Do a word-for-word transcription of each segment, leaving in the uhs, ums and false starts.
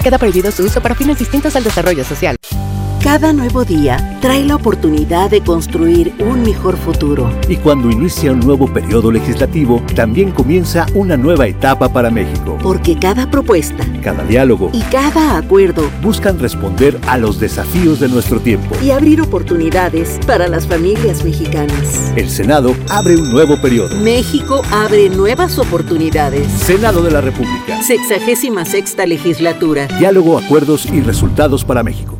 Queda prohibido su uso para fines distintos al desarrollo social. Cada nuevo día trae la oportunidad de construir un mejor futuro. Y cuando inicia un nuevo periodo legislativo, también comienza una nueva etapa para México. Porque cada propuesta, cada diálogo y cada acuerdo buscan responder a los desafíos de nuestro tiempo y abrir oportunidades para las familias mexicanas. El Senado abre un nuevo periodo. México abre nuevas oportunidades. Senado de la República. Sexagésima sexta legislatura. Diálogo, acuerdos y resultados para México.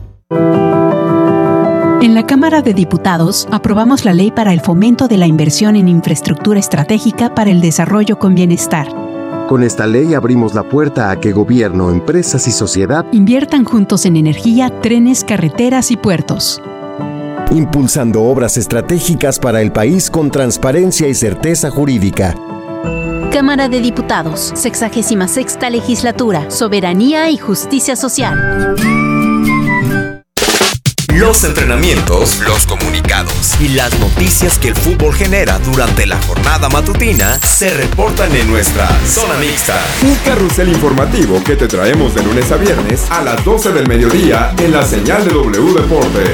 En la Cámara de Diputados aprobamos la ley para el fomento de la inversión en infraestructura estratégica para el desarrollo con bienestar. Con esta ley abrimos la puerta a que gobierno, empresas y sociedad inviertan juntos en energía, trenes, carreteras y puertos. Impulsando obras estratégicas para el país con transparencia y certeza jurídica. Cámara de Diputados, sexagésima sexta legislatura, soberanía y justicia social. Los entrenamientos, los comunicados y las noticias que el fútbol genera durante la jornada matutina se reportan en nuestra Zona Mixta. Un carrusel informativo que te traemos de lunes a viernes a las doce del mediodía en la señal de W Deportes.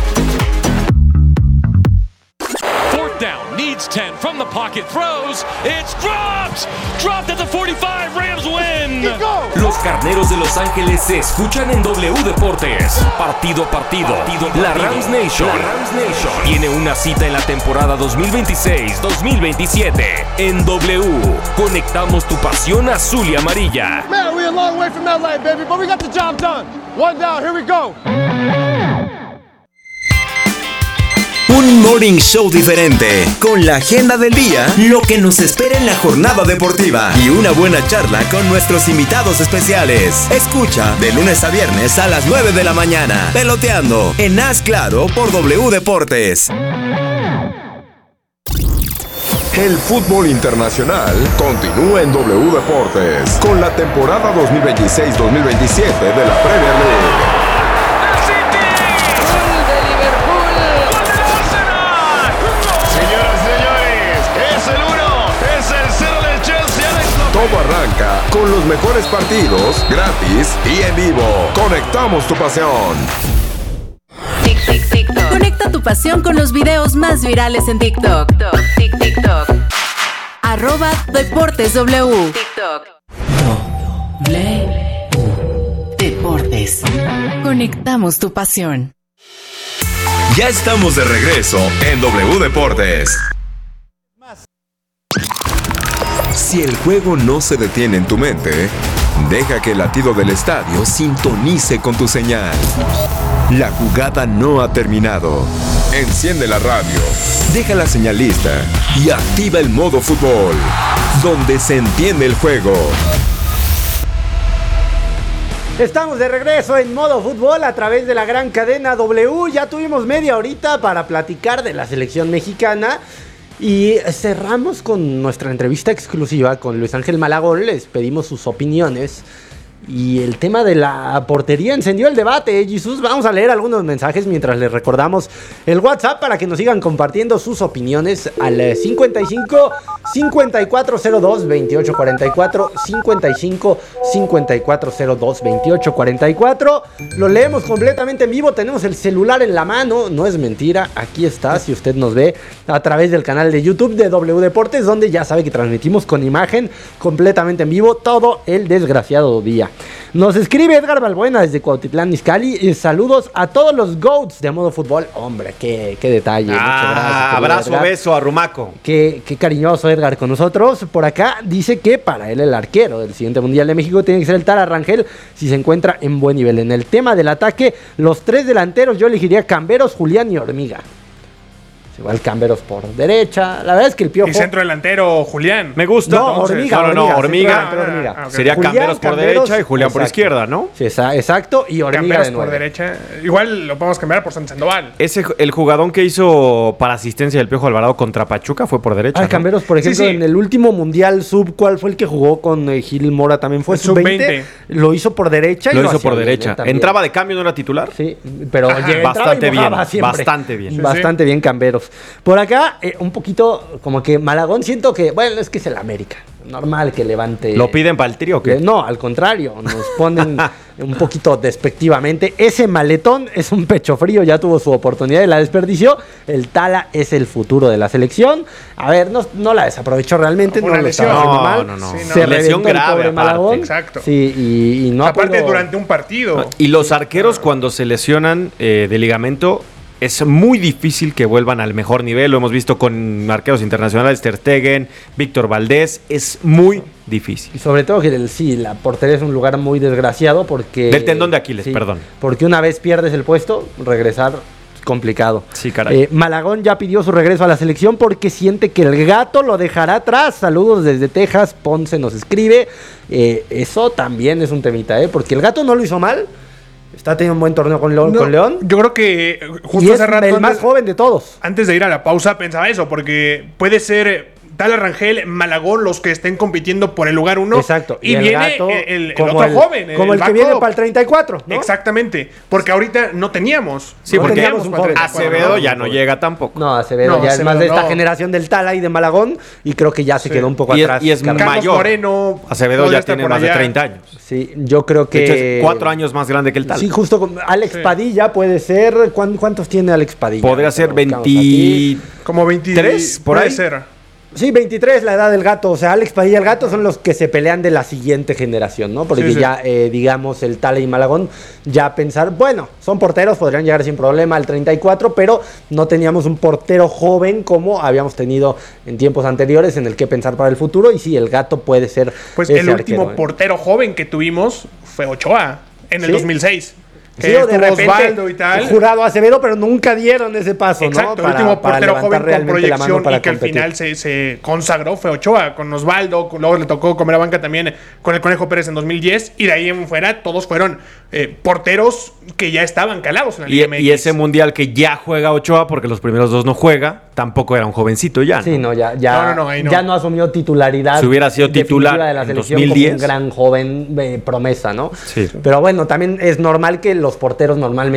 Fourth down, needs ten from the pocket, throws, it's dropped! Dropped at the forty-five, Rams win! Los Carneros de Los Ángeles se escuchan en W Deportes. Partido a partido, partido, partido. La Rams Nation, la Rams Nation tiene una cita en la temporada dos mil veintiséis dos mil veintisiete. En W, conectamos tu pasión azul y amarilla. Man, we're a long way from L A, baby, but we got the job done. One down, here we go. Un morning show diferente, con la agenda del día, lo que nos espera en la jornada deportiva y una buena charla con nuestros invitados especiales. Escucha de lunes a viernes a las nueve de la mañana, Peloteando, en Haz Claro por W Deportes. El fútbol internacional continúa en W Deportes con la temporada dos mil veintiséis dos mil veintisiete de la Premier League. Todo arranca con los mejores partidos, gratis y en vivo. Conectamos tu pasión. Tic, tic, TikTok. Conecta tu pasión con los videos más virales en TikTok. Tic, TikTok. Arroba Deportes W. TikTok. W Deportes. Conectamos tu pasión. Ya estamos de regreso en W Deportes. Si el juego no se detiene en tu mente, deja que el latido del estadio sintonice con tu señal. La jugada no ha terminado. Enciende la radio, deja la señal lista y activa el modo fútbol, donde se entiende el juego. Estamos de regreso en modo fútbol a través de la gran cadena W. Ya tuvimos media horita para platicar de la selección mexicana. Y cerramos con nuestra entrevista exclusiva con Luis Ángel Malagón. Les pedimos sus opiniones. Y el tema de la portería encendió el debate, ¿eh, Jesús? Vamos a leer algunos mensajes mientras les recordamos el WhatsApp para que nos sigan compartiendo sus opiniones al cincuenta y cinco, cincuenta y cuatro cero dos, veintiocho cuarenta y cuatro, cincuenta y cinco, cincuenta y cuatro cero dos, veintiocho cuarenta y cuatro. Lo leemos completamente en vivo, tenemos el celular en la mano, no es mentira, aquí está, si usted nos ve a través del canal de YouTube de W Deportes, donde ya sabe que transmitimos con imagen completamente en vivo todo el desgraciado día. Nos escribe Edgar Balbuena desde Cuautitlán, Izcalli. Y saludos a todos los GOATs de modo fútbol. Hombre, qué, qué detalle. Ah, Muchas gracias, abrazo, Edgar. beso a Rumaco. Qué, qué cariñoso Edgar con nosotros. Por acá dice que para él el arquero del siguiente Mundial de México tiene que ser el Tara Rangel si se encuentra en buen nivel. En el tema del ataque, los tres delanteros yo elegiría Camberos, Julián y Hormiga. Igual Camberos por derecha. La verdad es que el Piojo... Y centro delantero, Julián. Me gusta. No, Hormiga. No, no, no, Hormiga. Hormiga. Ah, okay. Sería Julián, Camberos por Camberos, derecha y Julián exacto. por izquierda, ¿no? Sí, exacto. Y Hormiga Camberos de nueve. por derecha. Igual lo podemos cambiar por San Sandoval. Ese, el jugadón que hizo para asistencia del Piojo Alvarado contra Pachuca fue por derecha. Ah, ¿no? Camberos, por ejemplo, sí, sí. en el último Mundial Sub, ¿cuál fue el que jugó con eh, Gil Mora? También fue Sub veinte. Lo hizo por derecha. Lo y hizo lo por bien, derecha. ¿eh? Sí, pero Ajá, bastante bien. Bastante bien. Sí, bastante sí. bien Camberos. Dios. Por acá, eh, un poquito como que Malagón, siento que, bueno, es que es el América. Normal que levante. ¿Lo piden para el trío o qué? Eh, no, al contrario, nos ponen un poquito despectivamente. Ese maletón es un pecho frío, ya tuvo su oportunidad y la desperdició. El Tala es el futuro de la selección. A ver, no, no la desaprovechó realmente, no, no lo estaba haciendo no, mal. No, no, sí, no. Se lesión reventó grave, el pobre Malagón. Exacto. Sí, y, y no aparte pudo... durante un partido. Y los arqueros cuando se lesionan eh, de ligamento es muy difícil que vuelvan al mejor nivel. Lo hemos visto con arqueros internacionales, Ter Stegen, Víctor Valdés. Es muy difícil. Y sobre todo que el, sí, la portería es un lugar muy desgraciado porque... Del tendón de Aquiles, sí, perdón. Porque una vez pierdes el puesto, regresar complicado. Sí, caray. Eh, Malagón ya pidió su regreso a la selección porque siente que el gato lo dejará atrás. Saludos desde Texas, Ponce nos escribe. Eh, eso también es un temita, ¿eh? Porque el gato no lo hizo mal. Está teniendo un buen torneo con León. No, con León. Yo creo que justo y hace es rato. el antes, más joven de todos. Antes de ir a la pausa pensaba eso, porque puede ser Tala Rangel, Malagón, los que estén compitiendo por el lugar uno. Exacto. Y, y el viene gato, el, el como otro el, joven. Como el, el que viene para el treinta y cuatro, ¿no? Exactamente. Porque ahorita no teníamos. Sí, no porque teníamos un joven. Acevedo ya no llega tampoco. No, Acevedo No, ya Acevedo es más de esta no. generación del Tala y de Malagón. Y creo que ya se Sí. quedó un poco Y es, atrás. y es Carlos mayor. Moreno. Acevedo podría ya estar tiene por más de allá. treinta años. Sí, yo creo que... De hecho, es cuatro años más grande que el Tala. Sí, justo con Alex Sí. Padilla puede ser... ¿cuán- ¿Cuántos tiene Alex Padilla? Podría ser Lo buscamos veinte... aquí. Como veintitrés, por puede ahí. ser. Sí, veintitrés la edad del gato. O sea, Alex Padilla y el gato son los que se pelean de la siguiente generación, ¿no? Porque Sí, sí. ya, eh, digamos, el Tala y Malagón ya pensar... Bueno, son porteros, podrían llegar sin problema al treinta y cuatro, pero no teníamos un portero joven como habíamos tenido en tiempos anteriores en el que pensar para el futuro. Y sí, el gato puede ser Pues ese el último arquero, ¿eh? portero joven que tuvimos fue Ochoa en el ¿Sí? dos mil seis. Que Sí, o de estuvo repente Osvaldo y tal. Jurado Acevedo, pero nunca dieron ese paso, Exacto, ¿no? el último Para- para portero levantar joven con realmente la mano proyección para y que competir. al final se, se consagró fue Ochoa, con Osvaldo, luego le tocó comer a banca también con el Conejo Pérez en dos mil diez, y de ahí en fuera todos fueron eh, porteros que ya estaban calados en la Y, Liga M X. y ese mundial que ya juega Ochoa, porque los primeros dos no juega, tampoco era un jovencito ya, ¿no? Sí, no, ya, ya, No, no, no, ahí no. ya no asumió titularidad. Si hubiera sido definitiva titular de la en selección dos mil diez. como un gran joven eh, promesa, ¿no? Sí. Pero bueno, también es normal que los porteros normalmente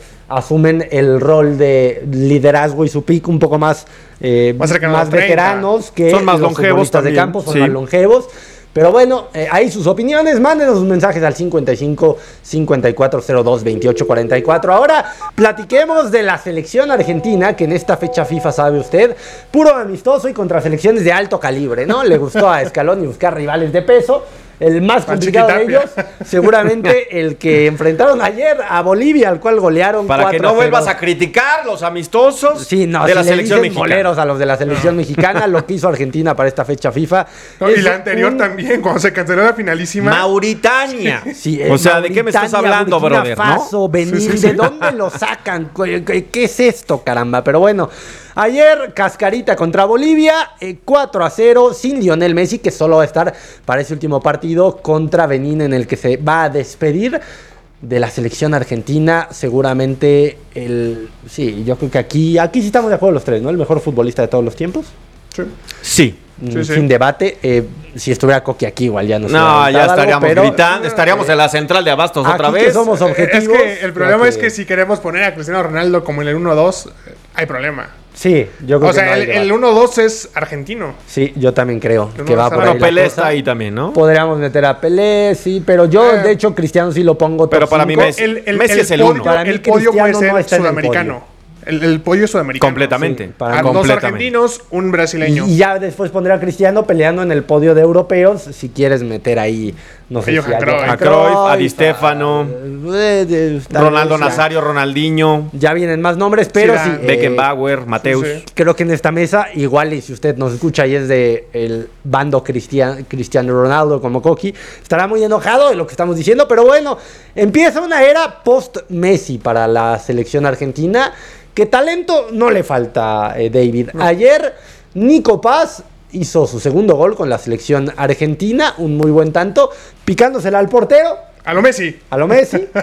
asumen el rol de liderazgo y su pico un poco más, eh, Más cercano a más los treinta. veteranos que Son más los longevos futbolistas de también, campo, son sí. más longevos. Pero bueno, eh, ahí sus opiniones, mándenos sus mensajes al cincuenta y cinco, cincuenta y cuatro cero dos, veintiocho cuarenta y cuatro. Ahora platiquemos de la selección argentina, que en esta fecha FIFA, sabe usted, puro amistoso y contra selecciones de alto calibre, ¿no? Le gustó a Scaloni buscar rivales de peso. El más complicado de ellos, seguramente el que enfrentaron ayer a Bolivia, al cual golearon Para que cuatro a no cero. vuelvas a criticar los amistosos Sí, no, de si la le selección dicen mexicana. boleros a los de la selección mexicana, lo que hizo Argentina para esta fecha FIFA. No, y es la anterior un- también, cuando se canceló la finalísima. Mauritania. Sí, o eh, sea, ¿de qué me estás Mauritania, hablando, Burkina brother? Faso, ¿no? Benín, Sí, sí, sí. ¿de dónde lo sacan? ¿Qué, qué- qué es esto, caramba? Pero bueno, ayer Cascarita contra Bolivia, eh, cuatro a cero, sin Lionel Messi, que solo va a estar para ese último partido contra Benín, en el que se va a despedir de la selección argentina. Seguramente el... Sí, yo creo que aquí, aquí sí estamos de acuerdo los tres, ¿no? El mejor futbolista de todos los tiempos. Sí. Sí. Mm, Sí, sí. Sin debate. Eh, si estuviera Coqui aquí, igual ya no se No, hubiera ya gritado algo, estaríamos pero- gritando, estaríamos en la central de Abastos otra Aquí que vez. somos Eh, objetivos. Es que el problema creo es que si queremos poner a Cristiano Ronaldo como en el uno dos, eh, hay problema. Sí, yo creo O que no sea, hay el, debate. el uno dos es argentino. Sí, yo también creo El que uno va está por la- ahí Bueno, la Pelé cosa. está ahí también, ¿no? Podríamos meter a Pelé, sí, pero yo, Eh. de hecho, Cristiano sí lo pongo top Pero para mí cinco. Messi- El, el, Messi el es el podio, uno. Para mí el podio puede Cristiano ser no está en el sudamericano. El, el podio es sudamericano. Completamente. Sí, para A mí. dos completamente. argentinos, un brasileño. Y, y ya después pondré a Cristiano peleando en el podio de europeos, si quieres meter ahí, no sé A si Johan Cruyff. A Cruyff, a Di Stefano, eh, eh, tal Ronaldo vez ya- Nazario, Ronaldinho, Ya vienen más nombres, pero sí. Zidane, eh, Beckenbauer, Mateus. sí. Creo que en esta mesa, igual y si usted nos escucha y es de el bando Cristian, Cristiano Ronaldo como Coqui, estará muy enojado de lo que estamos diciendo, pero bueno, empieza una era post-Messi para la selección argentina, que talento no le falta, eh, David. Ayer Nico Paz hizo su segundo gol con la selección argentina, un muy buen tanto, picándosela al portero, A lo Messi. a lo Messi.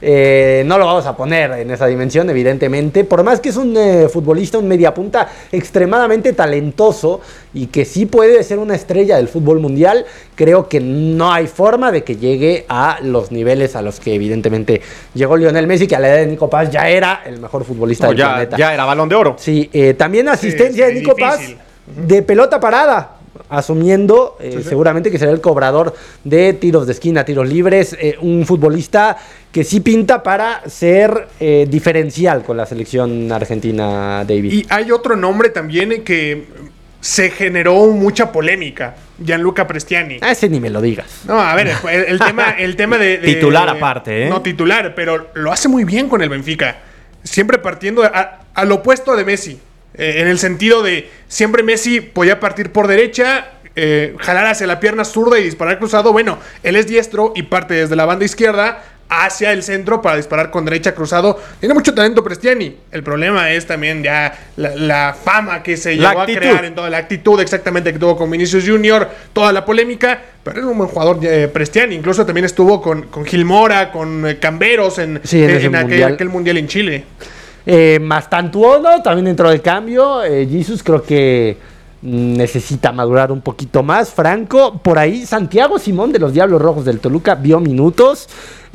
Eh, no lo vamos a poner en esa dimensión, evidentemente. Por más que es un eh, futbolista, un mediapunta extremadamente talentoso y que sí puede ser una estrella del fútbol mundial, creo que no hay forma de que llegue a los niveles a los que evidentemente llegó Lionel Messi, que a la edad de Nico Paz ya era el mejor futbolista no, del ya, planeta. Ya era Balón de Oro. Sí, eh, también asistencia sí, sí, de Nico difícil. Paz de pelota parada, asumiendo eh, sí, sí. seguramente que será el cobrador de tiros de esquina, tiros libres, eh, un futbolista que sí pinta para ser eh, diferencial con la selección argentina, David. Y hay otro nombre también que se generó mucha polémica, Gianluca Prestiani. A ese ni me lo digas. No, a ver, el, el tema, el tema de, de... Titular aparte, ¿eh? No, titular, pero lo hace muy bien con el Benfica. Siempre partiendo a, al opuesto de Messi. Eh, en el sentido de siempre Messi podía partir por derecha, eh, jalar hacia la pierna zurda y disparar cruzado. Bueno, él es diestro y parte desde la banda izquierda hacia el centro para disparar con derecha cruzado. Tiene mucho talento Prestiani. El problema es también ya la, la fama que se llegó a crear en toda la actitud exactamente que tuvo con Vinicius Junior, toda la polémica, pero es un buen jugador eh, Prestiani. Incluso también estuvo con, con Gil Mora, con eh, Camberos en, sí, en, en, en aquel, mundial. aquel mundial en Chile. Eh, Mastantuono también entró de cambio. eh, Jesus creo que necesita madurar un poquito más. Franco, por ahí Santiago Simón de los Diablos Rojos del Toluca vio minutos.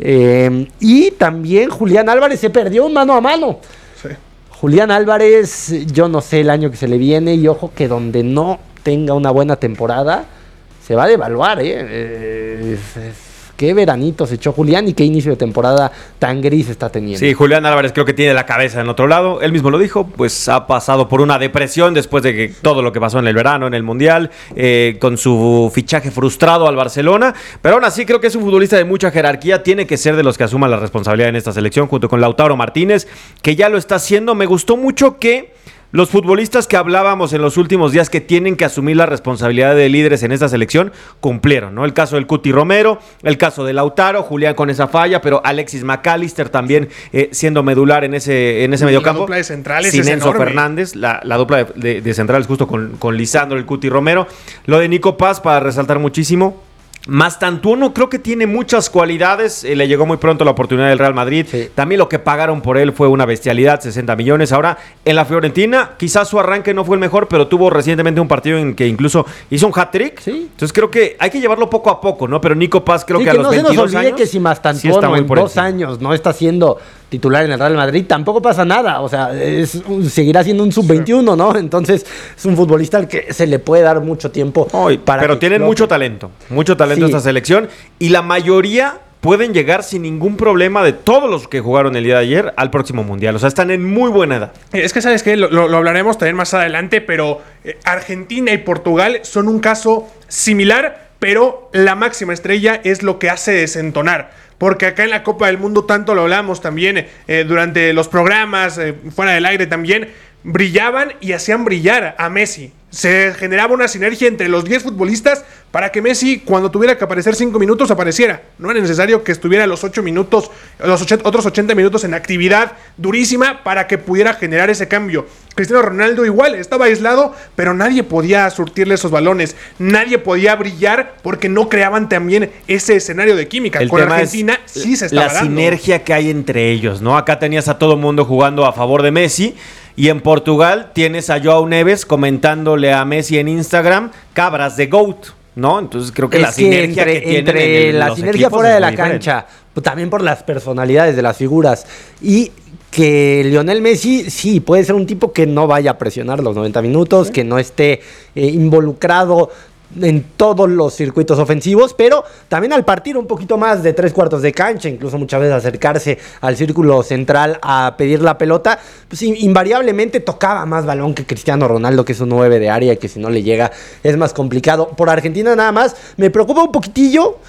Eh, y también Julián Álvarez se perdió un mano a mano. Sí. Julián Álvarez, yo no sé el año que se le viene, y ojo que donde no tenga una buena temporada se va a devaluar, ¿eh? eh es, es, Qué veranito se echó Julián y qué inicio de temporada tan gris está teniendo. Sí, Julián Álvarez creo que tiene la cabeza en otro lado. Él mismo lo dijo, pues ha pasado por una depresión después de que todo lo que pasó en el verano, en el Mundial, eh, con su fichaje frustrado al Barcelona. Pero aún así creo que es un futbolista de mucha jerarquía. Tiene que ser de los que asuman la responsabilidad en esta selección junto con Lautaro Martínez, que ya lo está haciendo. Me gustó mucho que los futbolistas que hablábamos en los últimos días que tienen que asumir la responsabilidad de líderes en esta selección cumplieron, ¿no? El caso del Cuti Romero, el caso de Lautaro, Julián con esa falla, pero Alexis McAllister también eh, siendo medular en ese, en ese mediocampo. La dupla de centrales sin es Enzo enorme. Fernández, la, la dupla de, de, de centrales justo con, con Lisandro, el Cuti Romero. Lo de Nico Paz, para resaltar muchísimo. Mastantuono creo que tiene muchas cualidades, eh, le llegó muy pronto la oportunidad del Real Madrid, sí. También lo que pagaron por él fue una bestialidad, sesenta millones. Ahora en la Fiorentina quizás su arranque no fue el mejor, pero tuvo recientemente un partido en que incluso hizo un hat-trick, sí. Entonces creo que hay que llevarlo poco a poco, ¿no? Pero Nico Paz creo sí, que, que a los no veintidós se nos olvide años que si Mastantuono sí en dos encima. años no está siendo titular en el Real Madrid, tampoco pasa nada, o sea, es, seguirá siendo un sub veintiuno, ¿no? Entonces es un futbolista al que se le puede dar mucho tiempo oh, para pero tienen explote. mucho talento, mucho talento sí. esta selección, y la mayoría pueden llegar sin ningún problema de todos los que jugaron el día de ayer al próximo Mundial, o sea, están en muy buena edad. Es que, ¿sabes qué? Lo, lo, lo hablaremos también más adelante, pero eh, Argentina y Portugal son un caso similar, pero la máxima estrella es lo que hace desentonar. Porque acá en la Copa del Mundo tanto lo hablamos también eh, durante los programas, eh, fuera del aire también, brillaban y hacían brillar a Messi. Se generaba una sinergia entre los diez futbolistas para que Messi, cuando tuviera que aparecer cinco minutos, apareciera. No era necesario que estuviera los ocho minutos, los ochenta, otros ochenta minutos en actividad durísima para que pudiera generar ese cambio. Cristiano Ronaldo igual, estaba aislado, pero nadie podía surtirle esos balones. Nadie podía brillar porque no creaban también ese escenario de química. El Con tema Argentina es sí se estaba la dando. sinergia que hay entre ellos, ¿no? Acá tenías a todo el mundo jugando a favor de Messi. Y en Portugal tienes a Joao Neves comentándole a Messi en Instagram, cabras de GOAT, ¿no? Entonces creo que es la sinergia que, entre, que tienen entre en el, la los sinergia fuera de la cancha, pues también por las personalidades de las figuras, y que Lionel Messi sí puede ser un tipo que no vaya a presionar los noventa minutos, ¿sí? Que no esté eh, involucrado en todos los circuitos ofensivos, pero también al partir un poquito más de tres cuartos de cancha, incluso muchas veces acercarse al círculo central a pedir la pelota, pues invariablemente tocaba más balón que Cristiano Ronaldo, que es un nueve de área y que si no le llega es más complicado. Por Argentina nada más, me preocupa un poquitillo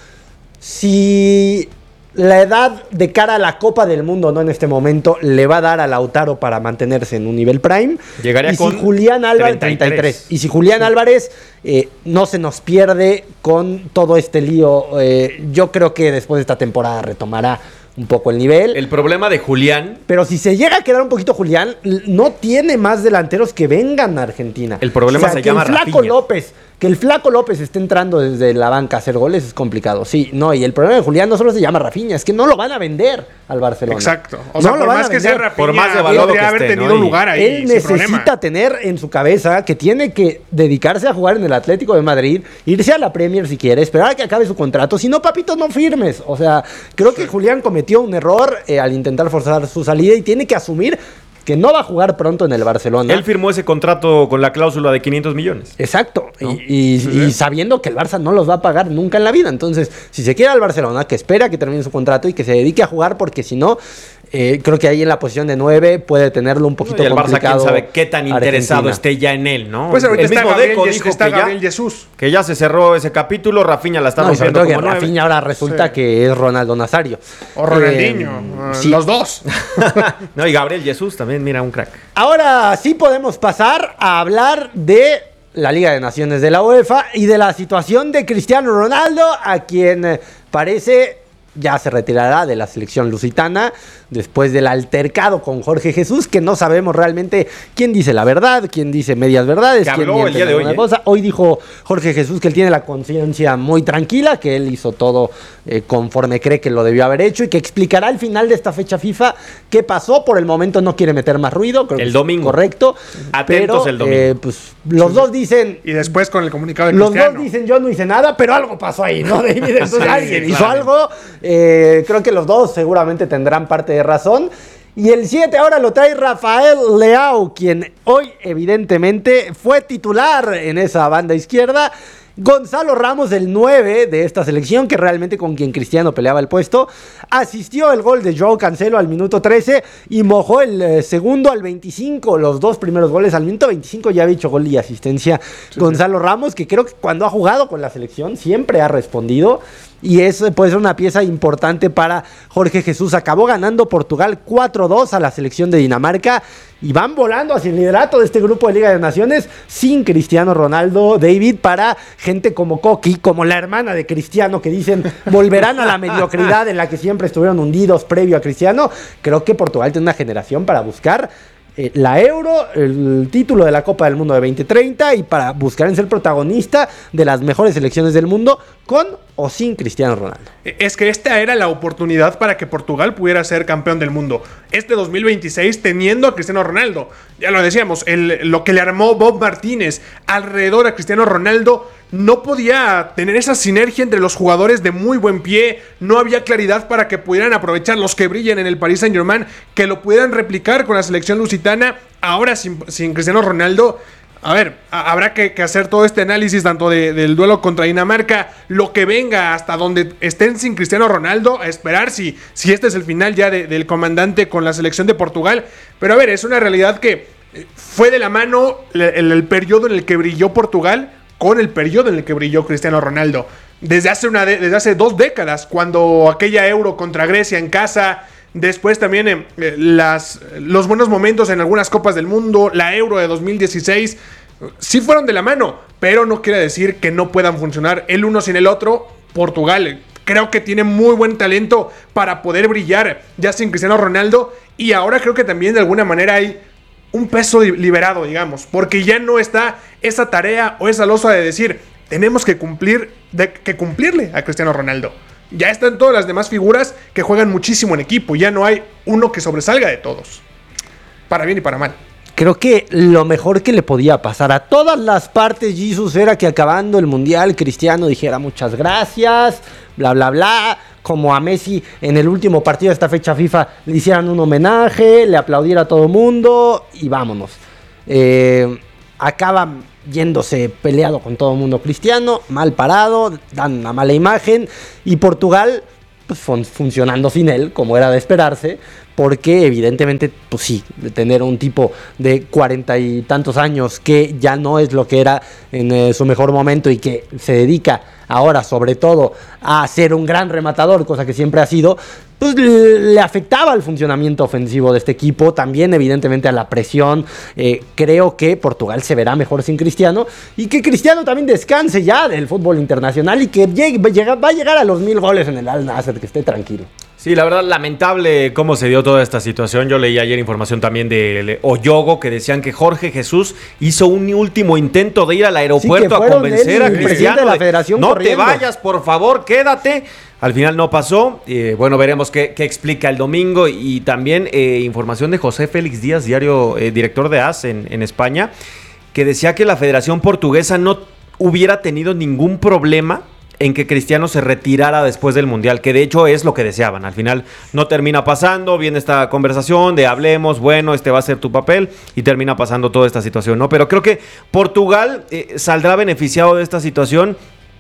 si la edad de cara a la Copa del Mundo, no en este momento, le va a dar a Lautaro para mantenerse en un nivel prime. Llegaría y con si Julián Álvarez, treinta y tres. Y si Julián Álvarez eh, no se nos pierde con todo este lío, eh, yo creo que después de esta temporada retomará un poco el nivel. El problema de Julián... Pero si se llega a quedar un poquito Julián, no tiene más delanteros que vengan a Argentina. El problema o sea, se que llama el Flaco Rafinha. López, Que el Flaco López esté entrando desde la banca a hacer goles es complicado, sí, no, y el problema de Julián no solo se llama Rafinha, es que no lo van a vender al Barcelona. Exacto, o sea, no por más que sea Rafinha, por más de valor que haber esté, tenido ¿no? un lugar ahí. Él necesita tener en su cabeza que tiene que dedicarse a jugar en el Atlético de Madrid, irse a la Premier si quiere, esperar a que acabe su contrato, si no, papito, no firmes. O sea, creo sí. que Julián cometió un error eh, al intentar forzar su salida y tiene que asumir que no va a jugar pronto en el Barcelona. Él firmó ese contrato con la cláusula de quinientos millones. Exacto. ¿No? Y, y, ¿Sí? y sabiendo que el Barça no los va a pagar nunca en la vida. Entonces, si se quiere al Barcelona, que espera que termine su contrato y que se dedique a jugar, porque si no, eh, creo que ahí en la posición de nueve puede tenerlo un poquito y el complicado. Barça, quién sabe qué tan interesado Argentina. esté ya en él, ¿no? Pues ahorita el mismo está Gabriel, Deco Jes- dijo está que, Gabriel ya, Jesús. que ya se cerró ese capítulo. Rafinha la está No, rompiendo sobre todo como que nueve. Rafinha ahora resulta sí. que es Ronaldo Nazario. O Ronaldinho. Eh, uh, sí. Los dos. No, y Gabriel Jesús también, mira, un crack. Ahora sí podemos pasar a hablar de la Liga de Naciones de la UEFA y de la situación de Cristiano Ronaldo, a quien eh, parece ya se retirará de la selección lusitana después del altercado con Jorge Jesús, que no sabemos realmente quién dice la verdad, quién dice medias verdades, que quién habló el día de hoy, una ¿eh? cosa. Hoy dijo Jorge Jesús que él tiene la conciencia muy tranquila, que él hizo todo eh, conforme cree que lo debió haber hecho y que explicará al final de esta fecha FIFA qué pasó. Por el momento no quiere meter más ruido, creo el que domingo. Es correcto. Atentos pero, el domingo. Eh, pues los dos dicen... Y después con el comunicado de Los Cristiano. dos dicen yo no hice nada, pero algo pasó ahí, ¿no, David? Entonces Sí, alguien sí, hizo claro. algo. Eh, creo que los dos seguramente tendrán parte de razón. Y el siete ahora lo trae Rafael Leao, quien hoy evidentemente fue titular en esa banda izquierda. Gonzalo Ramos, el nueve de esta selección, que realmente con quien Cristiano peleaba el puesto, asistió el gol de Joao Cancelo al minuto trece y mojó el eh, segundo al veinticinco. Los dos primeros goles al minuto veinticinco ya había hecho gol y asistencia sí, Gonzalo sí. Ramos, que creo que cuando ha jugado con la selección siempre ha respondido. Y eso puede ser una pieza importante para Jorge Jesús. Acabó ganando Portugal cuatro dos a la selección de Dinamarca y van volando hacia el liderato de este grupo de Liga de Naciones sin Cristiano Ronaldo, David, para gente como Coqui, como la hermana de Cristiano, que dicen volverán a la mediocridad en la que siempre estuvieron hundidos previo a Cristiano. Creo que Portugal tiene una generación para buscar eh, la Euro, el título de la Copa del Mundo de veinte treinta y para buscar en ser protagonista de las mejores selecciones del mundo con o sin Cristiano Ronaldo. Es que esta era la oportunidad para que Portugal pudiera ser campeón del mundo. Este dos mil veintiséis teniendo a Cristiano Ronaldo. Ya lo decíamos, el, lo que le armó Bob Martínez alrededor a Cristiano Ronaldo no podía tener esa sinergia entre los jugadores de muy buen pie. No había claridad para que pudieran aprovechar los que brillan en el Paris Saint-Germain, que lo pudieran replicar con la selección lusitana. Ahora sin, sin Cristiano Ronaldo, a ver, a, habrá que, que hacer todo este análisis tanto de, del duelo contra Dinamarca, lo que venga hasta donde estén sin Cristiano Ronaldo, a esperar si, si este es el final ya de, del comandante con la selección de Portugal. Pero a ver, es una realidad que fue de la mano el, el, el periodo en el que brilló Portugal con el periodo en el que brilló Cristiano Ronaldo. Desde hace, una de, desde hace dos décadas, cuando aquella Euro contra Grecia en casa... Después también eh, las, los buenos momentos en algunas Copas del Mundo, la Euro de dos mil dieciséis, sí fueron de la mano, pero no quiere decir que no puedan funcionar el uno sin el otro. Portugal creo que tiene muy buen talento para poder brillar ya sin Cristiano Ronaldo, y ahora creo que también de alguna manera hay un peso liberado, digamos, porque ya no está esa tarea o esa losa de decir tenemos que cumplir, de, que cumplirle a Cristiano Ronaldo. Ya están todas las demás figuras que juegan muchísimo en equipo. Ya no hay uno que sobresalga de todos. Para bien y para mal. Creo que lo mejor que le podía pasar a todas las partes, Jesus, era que acabando el Mundial, Cristiano dijera muchas gracias, bla, bla, bla. Como a Messi en el último partido de esta fecha FIFA le hicieran un homenaje, le aplaudiera a todo mundo y vámonos. Eh, acaba yéndose peleado con todo el mundo Cristiano, mal parado, dan una mala imagen, y Portugal pues, fun- funcionando sin él, como era de esperarse, porque evidentemente, pues sí, tener un tipo de cuarenta y tantos años que ya no es lo que era en eh, su mejor momento y que se dedica ahora sobre todo a ser un gran rematador, cosa que siempre ha sido, pues le afectaba al funcionamiento ofensivo de este equipo, también evidentemente a la presión. Eh, creo que Portugal se verá mejor sin Cristiano y que Cristiano también descanse ya del fútbol internacional y que llegue, va a llegar a los mil goles en el Al Nassr, que esté tranquilo. Sí, la verdad, lamentable cómo se dio toda esta situación. Yo leí ayer información también de Oyogo que decían que Jorge Jesús hizo un último intento de ir al aeropuerto sí, a convencer a Cristiano. De la federación no corriendo. te vayas, por favor, quédate. Al final no pasó. Eh, bueno, veremos qué, qué explica el domingo. Y también eh, información de José Félix Díaz, diario eh, director de A S en, en España, que decía que la Federación Portuguesa no hubiera tenido ningún problema en que Cristiano se retirara después del Mundial, que de hecho es lo que deseaban. Al final no termina pasando, viene esta conversación de hablemos, bueno, este va a ser tu papel, y termina pasando toda esta situación, ¿no? Pero creo que Portugal eh, saldrá beneficiado de esta situación.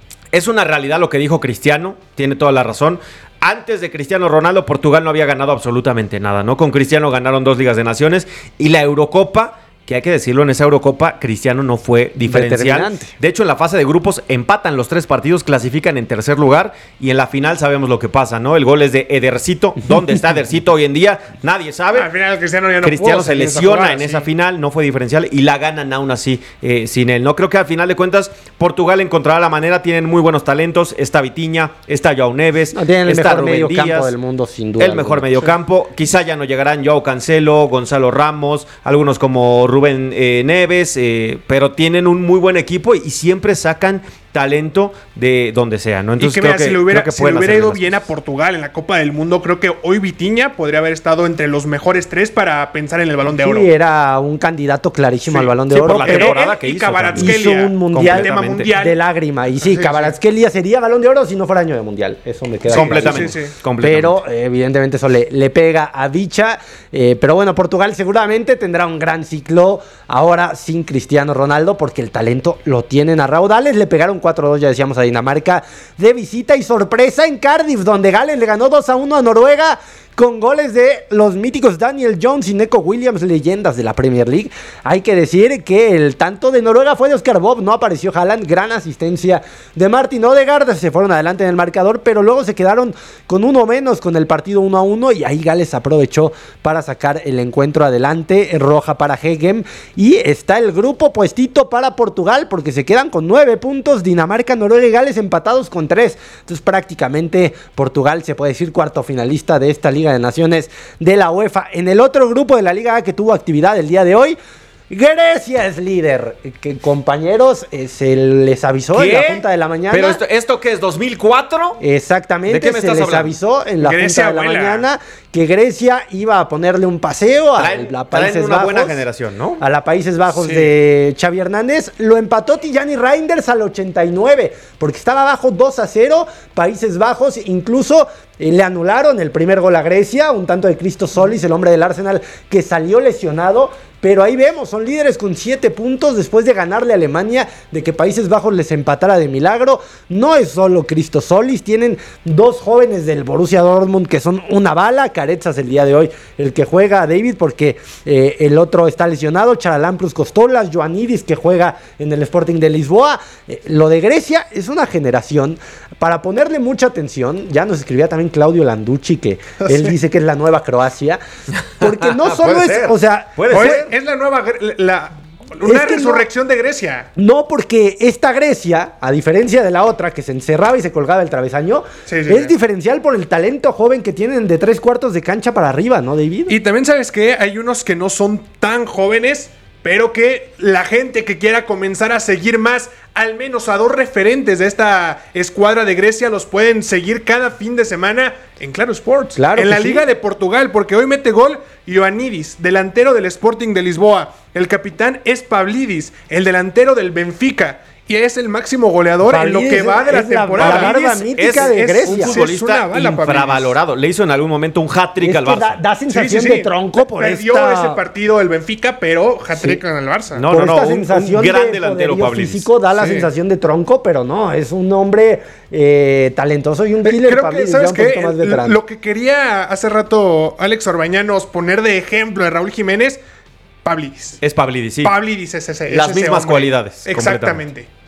Es una realidad lo que dijo Cristiano, tiene toda la razón. Antes de Cristiano Ronaldo, Portugal no había ganado absolutamente nada, ¿no? Con Cristiano ganaron dos Ligas de Naciones y la Eurocopa, que hay que decirlo, en esa Eurocopa Cristiano no fue diferencial. De hecho, en la fase de grupos empatan los tres partidos, clasifican en tercer lugar, y en la final sabemos lo que pasa, ¿no? El gol es de Edercito. ¿Dónde está Edercito hoy en día? Nadie sabe. Al final Cristiano ya no Cristiano pudo se lesiona jugar, en sí. esa final, no fue diferencial, y la ganan aún así eh, sin él. No creo que al final de cuentas Portugal encontrará la manera, tienen muy buenos talentos, está Vitinha, está Joao Neves, no, tienen el está mejor Rubén medio Díaz, campo del mundo, sin duda. el mejor alguna. medio campo. Quizá ya no llegarán Joao Cancelo, Gonzalo Ramos, algunos como Rubén eh, Neves, eh, pero tienen un muy buen equipo y siempre sacan talento de donde sea, ¿no? Entonces, y que, creo mira, que si le hubiera, que si le hubiera ido bien cosas. a Portugal en la Copa del Mundo, creo que hoy Vitinha podría haber estado entre los mejores tres para pensar en el Balón de Oro. Sí, era un candidato clarísimo sí. al Balón de sí, Oro. por la pero temporada él, que y hizo. Hizo un mundial, tema mundial de lágrima. Y sí, sí Kvaratskhelia sí. sería Balón de Oro si no fuera año de mundial. Eso me queda completamente. claro. Sí, sí. completamente. Pero eh, evidentemente eso le, le pega a Vicha. Eh, pero bueno, Portugal seguramente tendrá un gran ciclo ahora sin Cristiano Ronaldo, porque el talento lo tienen a raudales. Le pegaron cuatro dos, ya decíamos, a Dinamarca de visita, y sorpresa en Cardiff, donde Gales le ganó dos a uno a Noruega, con goles de los míticos Daniel Jones y Neco Williams, leyendas de la Premier League. Hay que decir que el tanto de Noruega fue de Oscar Bob, no apareció Haaland, gran asistencia de Martin Odegaard, se fueron adelante en el marcador, pero luego se quedaron con uno menos con el partido uno a uno, y ahí Gales aprovechó para sacar el encuentro adelante, roja para Hegem, y está el grupo puestito para Portugal, porque se quedan con nueve puntos, Dinamarca, Noruega y Gales empatados con tres. Entonces prácticamente Portugal se puede decir cuarto finalista de esta Liga de Naciones de la UEFA. En el otro grupo de la Liga A que tuvo actividad el día de hoy, Grecia es líder. Que, compañeros, eh, se les avisó ¿Qué? en la Junta de la mañana. ¿Pero esto, esto qué es? ¿dos mil cuatro? Exactamente. ¿De qué me se estás les hablando? avisó en la Grecia, Junta de la abuela. mañana que Grecia iba a ponerle un paseo a traen, la Países traen una Bajos. buena generación, ¿no? A la Países Bajos Sí. de Xavi Hernández. Lo empató Tijani Reinders al ochenta y nueve, porque estaba abajo dos a cero. Países Bajos incluso eh, le anularon el primer gol a Grecia, un tanto de Christos Solis, el hombre del Arsenal, que salió lesionado. Pero ahí vemos, son líderes con siete puntos después de ganarle a Alemania, de que Países Bajos les empatara de milagro. No es solo Christos Solis, tienen dos jóvenes del Borussia Dortmund que son una bala. Carezas el día de hoy, el que juega a David, porque eh, el otro está lesionado. Charalamprus Costolas, Ioannidis, que juega en el Sporting de Lisboa. Eh, lo de Grecia es una generación para ponerle mucha atención. Ya nos escribía también Claudio Landucci, que sí. él dice que es la nueva Croacia, porque no solo es, ser. o sea, puede Oye, ser. es la nueva la, una Es que resurrección no, de Grecia. No, porque esta Grecia, a diferencia de la otra que se encerraba y se colgaba el travesaño, sí, sí, es sí. diferencial por el talento joven que tienen de tres cuartos de cancha para arriba, ¿no, David? Y también, ¿sabes qué? Hay unos que no son tan jóvenes, pero que la gente que quiera comenzar a seguir más, al menos a dos referentes de esta escuadra de Grecia, los pueden seguir cada fin de semana en Claro Sports. Claro en que la sí. Liga de Portugal, porque hoy mete gol Ioannidis, delantero del Sporting de Lisboa. El capitán es Pavlidis, el delantero del Benfica. Y es el máximo goleador Pavlidis en lo que va de la es la temporada. barba mítica es, de es Grecia. un futbolista Es una bala, infravalorado. Le hizo en algún momento un hat-trick Es al que Barça. da, da sensación Sí, sí, sí. de tronco por Perdió esta... ese partido el Benfica, pero hat-trick en el Barça. No, por no, esta no, un- sensación un gran de delantero, poderío Pavlidis. físico da la Sí. sensación de tronco, pero no, es un hombre eh, talentoso y un Eh, killer. Creo que, Pavlidis, ¿sabes ya un poquito qué? más veterano. Lo que quería hace rato Alex Orbañanos poner de ejemplo de Raúl Jiménez, Pavlidis. Es Pavlidis, sí. Pavlidis es ese. Las es ese mismas hombre. cualidades, Exactamente.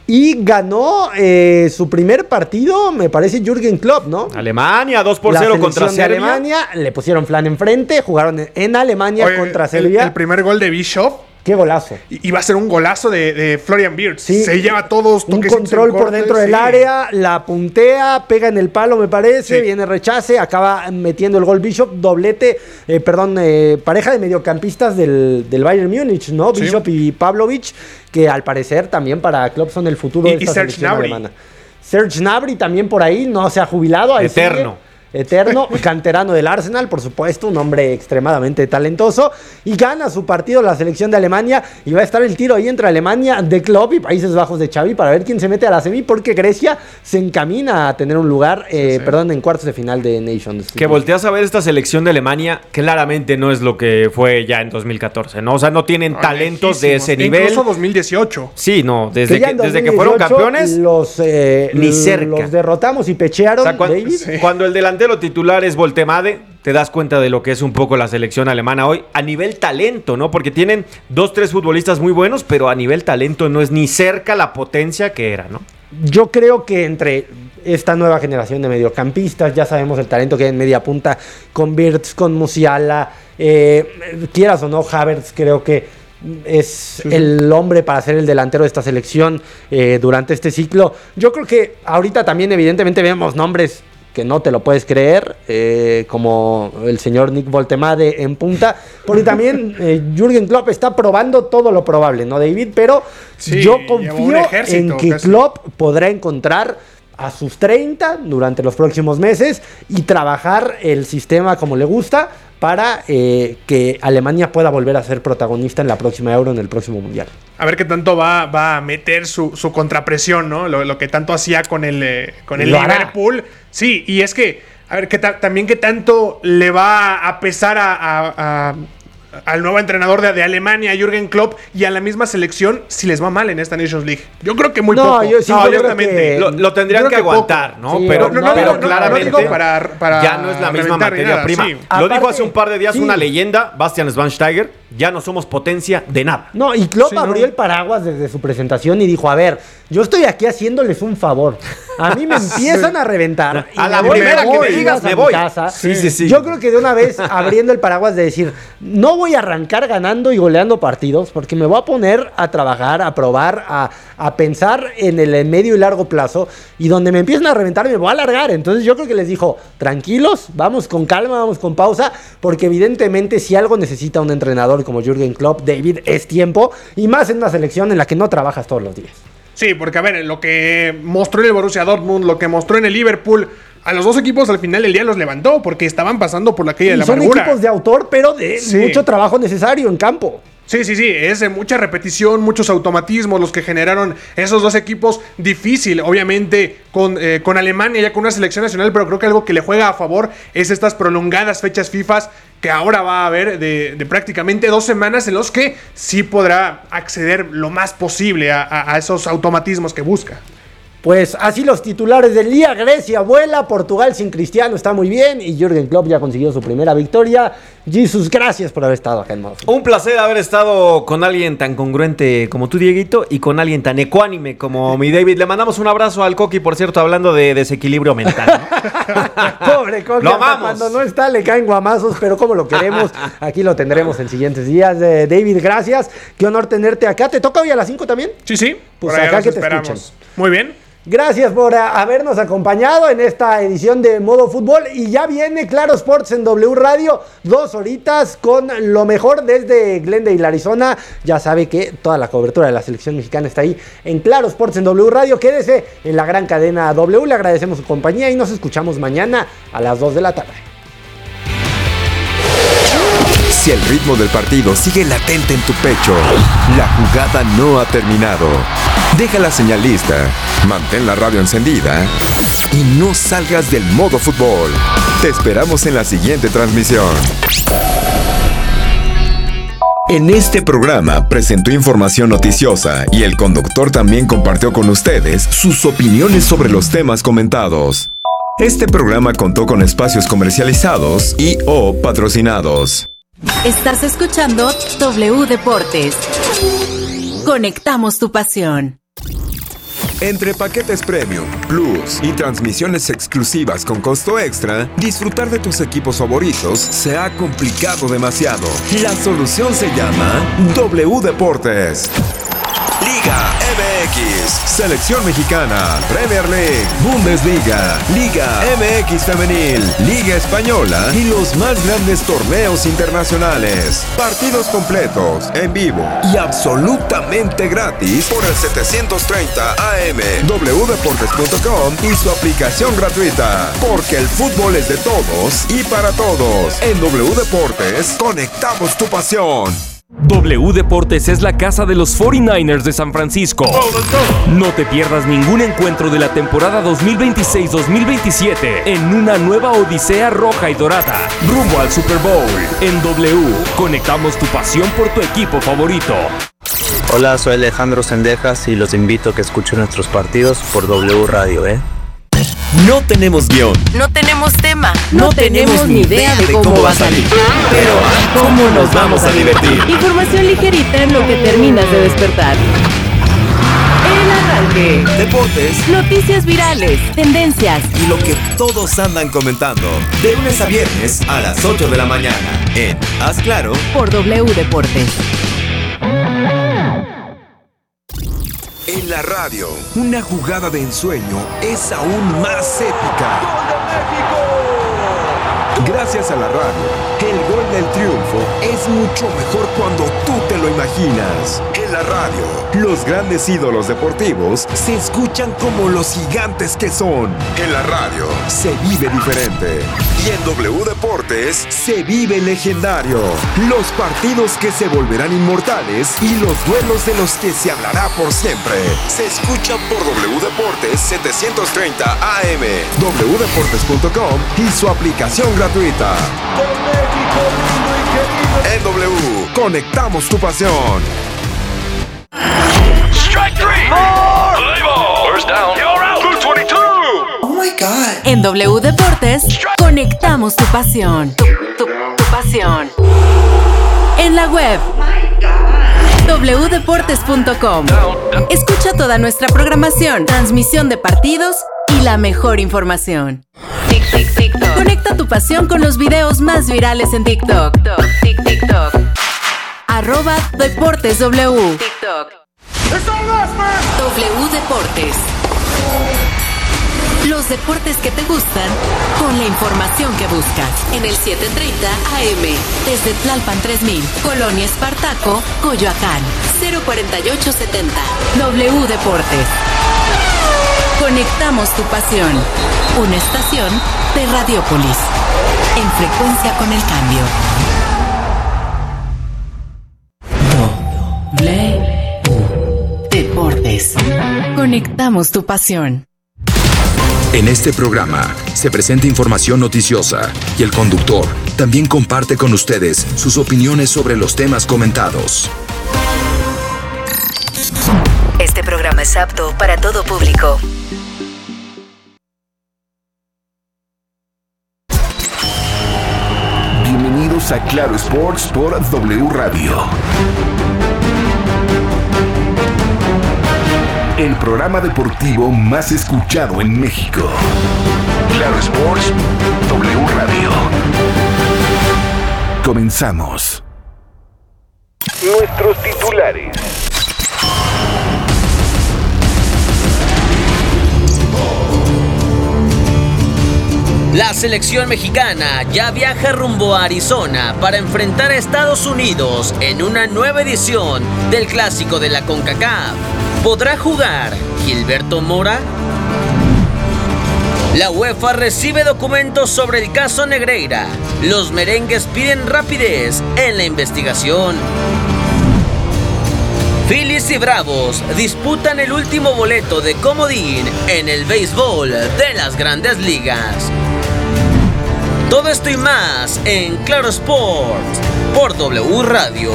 Y ganó eh, su primer partido, me parece, Jürgen Klopp, ¿no? Alemania, dos por La cero selección contra de Serbia. Alemania, le pusieron flan enfrente, jugaron en, en Alemania Oye, contra el- Serbia. El, primer gol de Bishop Qué golazo. Y, y va a ser un golazo de, de Florian Wirtz. Sí. Se lleva todos. Un control por cortes, dentro del sí. área, la puntea, pega en el palo, me parece, Sí. viene rechace, acaba metiendo el gol Bishop, doblete, eh, perdón, eh, pareja de mediocampistas del, del Bayern Múnich, ¿no? Sí. Bishop y Pavlovic, que al parecer también para Klopp son el futuro Y- de y esta Serge selección Gnabry. alemana. Serge Gnabry también por ahí, no se ha jubilado. Ahí Eterno. sigue. Eterno, canterano del Arsenal, por supuesto, un hombre extremadamente talentoso, y gana su partido la selección de Alemania, y va a estar el tiro ahí entre Alemania de Klopp y Países Bajos de Xavi para ver quién se mete a la semi, porque Grecia se encamina a tener un lugar, eh, Sí, sí. perdón, en cuartos de final de Nations. Que volteas a ver esta selección de Alemania, claramente no es lo que fue ya en dos mil catorce, ¿no? O sea, no tienen Ah, talentos de ese lejísimos. nivel. Incluso dos mil dieciocho. Sí, no, desde ya que, en desde que fueron dos mil dieciocho campeones, los, eh, ni l- cerca. los derrotamos y pechearon, O sea, cuando, David. sí. cuando el delantero titular es Voltemade, te das cuenta de lo que es un poco la selección alemana hoy a nivel talento, ¿no? Porque tienen dos, tres futbolistas muy buenos, pero a nivel talento no es ni cerca la potencia que era, ¿no? Yo creo que entre esta nueva generación de mediocampistas, ya sabemos el talento que hay en media punta con Wirtz, con Musiala, eh, quieras o no, Havertz creo que es Sí, sí. el hombre para ser el delantero de esta selección eh, durante este ciclo. Yo creo que ahorita también evidentemente vemos nombres que no te lo puedes creer, eh, como el señor Nick Voltemade en punta, porque también eh, Jürgen Klopp está probando todo lo probable, ¿no, David? Pero Sí, yo llevó un confío ejército en que casi. Klopp podrá encontrar a sus treinta durante los próximos meses y trabajar el sistema como le gusta para eh, que Alemania pueda volver a ser protagonista en la próxima Euro, en el próximo Mundial. A ver qué tanto va, va a meter su, su contrapresión, ¿no? Lo, lo que tanto hacía con el, eh, con el Lo hará. Liverpool. Sí, y es que, a ver, que ta- también qué tanto le va a pesar a, a- a- al nuevo entrenador de, de Alemania, Jürgen Klopp, y a la misma selección si les va mal en esta Nations League. Yo creo que muy No, poco. yo sí, yo creo honestamente. que- Lo, lo tendrían Yo que creo que aguantar, ¿no? Sí, pero no, no, pero no, no, claramente no digo para- para ya no es la misma reventar ni materia nada, prima. sí. Lo Aparte, dijo hace un par de días sí. una leyenda, Bastian Schweinsteiger, ya no somos potencia de nada. No, y Klopp Sí, ¿no? abrió el paraguas desde su presentación y dijo, a ver, yo estoy aquí haciéndoles un favor. A mí me empiezan a reventar. y A la me voy, primera me que voy, me digas, a me mi voy. casa. Sí, sí, sí. Yo creo que de una vez abriendo el paraguas de decir, no voy a arrancar ganando y goleando partidos, porque me voy a poner a trabajar, a probar, a, a pensar en el medio y largo plazo, y donde me empiecen a reventar me voy a alargar. Entonces yo creo que les dijo, tranquilos, vamos con calma, vamos con pausa, porque evidentemente si algo necesita un entrenador como Jürgen Klopp, David, es tiempo, y más en una selección en la que no trabajas todos los días. Sí, porque a ver, lo que mostró en el Borussia Dortmund, lo que mostró en el Liverpool, a los dos equipos al final del día los levantó porque estaban pasando por la calle de Y la son amargura. equipos de autor, pero de Sí. mucho trabajo necesario en campo. Sí, sí, sí, es de mucha repetición, muchos automatismos los que generaron esos dos equipos. Difícil, obviamente, con, eh, con Alemania, ya con una selección nacional, pero creo que algo que le juega a favor es estas prolongadas fechas FIFA que ahora va a haber de, de prácticamente dos semanas en los que sí podrá acceder lo más posible a, a- a esos automatismos que busca. Pues así los titulares del día. Grecia vuela, Portugal sin Cristiano está muy bien y Jürgen Klopp ya consiguió su primera victoria. Jesus, gracias por haber estado acá en Modo. Un placer haber estado con alguien tan congruente como tú, Dieguito, y con alguien tan ecuánime como mi David. Le mandamos un abrazo al Coqui, por cierto, hablando de desequilibrio mental, ¿no? Pobre Coqui, Lo hasta amamos. cuando no está le caen guamazos, pero como lo queremos, aquí lo tendremos en siguientes días. Eh, David, gracias. Qué honor tenerte acá. ¿Te toca hoy a las cinco también? Sí, sí. Pues por allá acá los que te esperamos. escuchen. Muy bien. Gracias por a, habernos acompañado en esta edición de Modo Fútbol. Y ya viene Claro Sports en W Radio, dos horitas con lo mejor desde Glendale, Arizona. Ya sabe que toda la cobertura de la selección mexicana está ahí en Claro Sports en W Radio. Quédese en la gran cadena W. Le agradecemos su compañía y nos escuchamos mañana a las dos de la tarde. Si el ritmo del partido sigue latente en tu pecho, la jugada no ha terminado. Deja la señal lista, mantén la radio encendida y no salgas del modo fútbol. Te esperamos en la siguiente transmisión. En este programa presentó información noticiosa y el conductor también compartió con ustedes sus opiniones sobre los temas comentados. Este programa contó con espacios comercializados y o patrocinados. Estás escuchando W Deportes. Conectamos tu pasión. Entre paquetes Premium, Plus y transmisiones exclusivas con costo extra, disfrutar de tus equipos favoritos se ha complicado demasiado. La solución se llama W Deportes. Liga M X, Selección Mexicana, Premier League, Bundesliga, Liga M X Femenil, Liga Española y los más grandes torneos internacionales. Partidos completos, en vivo y absolutamente gratis por el setecientos treinta A M, w deportes punto com y su aplicación gratuita. Porque el fútbol es de todos y para todos. En W Deportes, conectamos tu pasión. W Deportes es la casa de los cuarenta y nueve ers de San Francisco. No te pierdas ningún encuentro de la temporada dos mil veintiséis dos mil veintisiete en una nueva odisea roja y dorada, rumbo al Super Bowl. En W, conectamos tu pasión por tu equipo favorito. Hola, soy Alejandro Sendejas y los invito a que escuchen nuestros partidos por W Radio, ¿eh? No tenemos guión. No tenemos tema. No, no tenemos ni idea de cómo, cómo va a salir. Pero ¿cómo nos vamos a divertir? Información ligerita en lo que terminas de despertar. El arranque. Deportes. Noticias virales. Tendencias. Y lo que todos andan comentando. De lunes a viernes a las ocho de la mañana. En Haz Claro. Por W Deportes. En la radio, una jugada de ensueño es aún más épica. ¡Gol de México! Gracias a la radio, el gol del triunfo es mucho mejor cuando tú te lo imaginas. En la radio, los grandes ídolos deportivos se escuchan como los gigantes que son. En la radio, se vive diferente. Y en W Deportes, se vive legendario. Los partidos que se volverán inmortales y los duelos de los que se hablará por siempre. Se escucha por W Deportes setecientos treinta A M, w deportes punto com y su aplicación gratuita. En W, conectamos tu pasión. Strike three. Play ball. First down. You're out. two twenty-two. Oh my God. En W Deportes, conectamos tu pasión. Tu, tu, tu pasión. En la web. w deportes punto com. Escucha toda nuestra programación, transmisión de partidos y la mejor información. Tic, tic, TikTok. Conecta tu pasión con los videos más virales en TikTok. Tic, TikTok. Arroba Deportes W. TikTok. W Deportes. Los deportes que te gustan con la información que buscas. En el setecientos treinta A M. Desde Tlalpan tres mil. Colonia Espartaco, Coyoacán. cero cuarenta y ocho setenta. W Deportes. Conectamos tu pasión. Una estación de Radiopolis. En frecuencia con el cambio. W Deportes. Conectamos tu pasión. En este programa se presenta información noticiosa y el conductor también comparte con ustedes sus opiniones sobre los temas comentados. Este programa es apto para todo público. Bienvenidos a Claro Sports por W Radio. El programa deportivo más escuchado en México. Claro Sports, W Radio. Comenzamos. Nuestros titulares. La selección mexicana ya viaja rumbo a Arizona para enfrentar a Estados Unidos en una nueva edición del Clásico de la CONCACAF. ¿Podrá jugar Gilberto Mora? La UEFA recibe documentos sobre el caso Negreira. Los merengues piden rapidez en la investigación. Phillies y Bravos disputan el último boleto de comodín en el béisbol de las Grandes Ligas. Todo esto y más en Claro Sports por W Radio.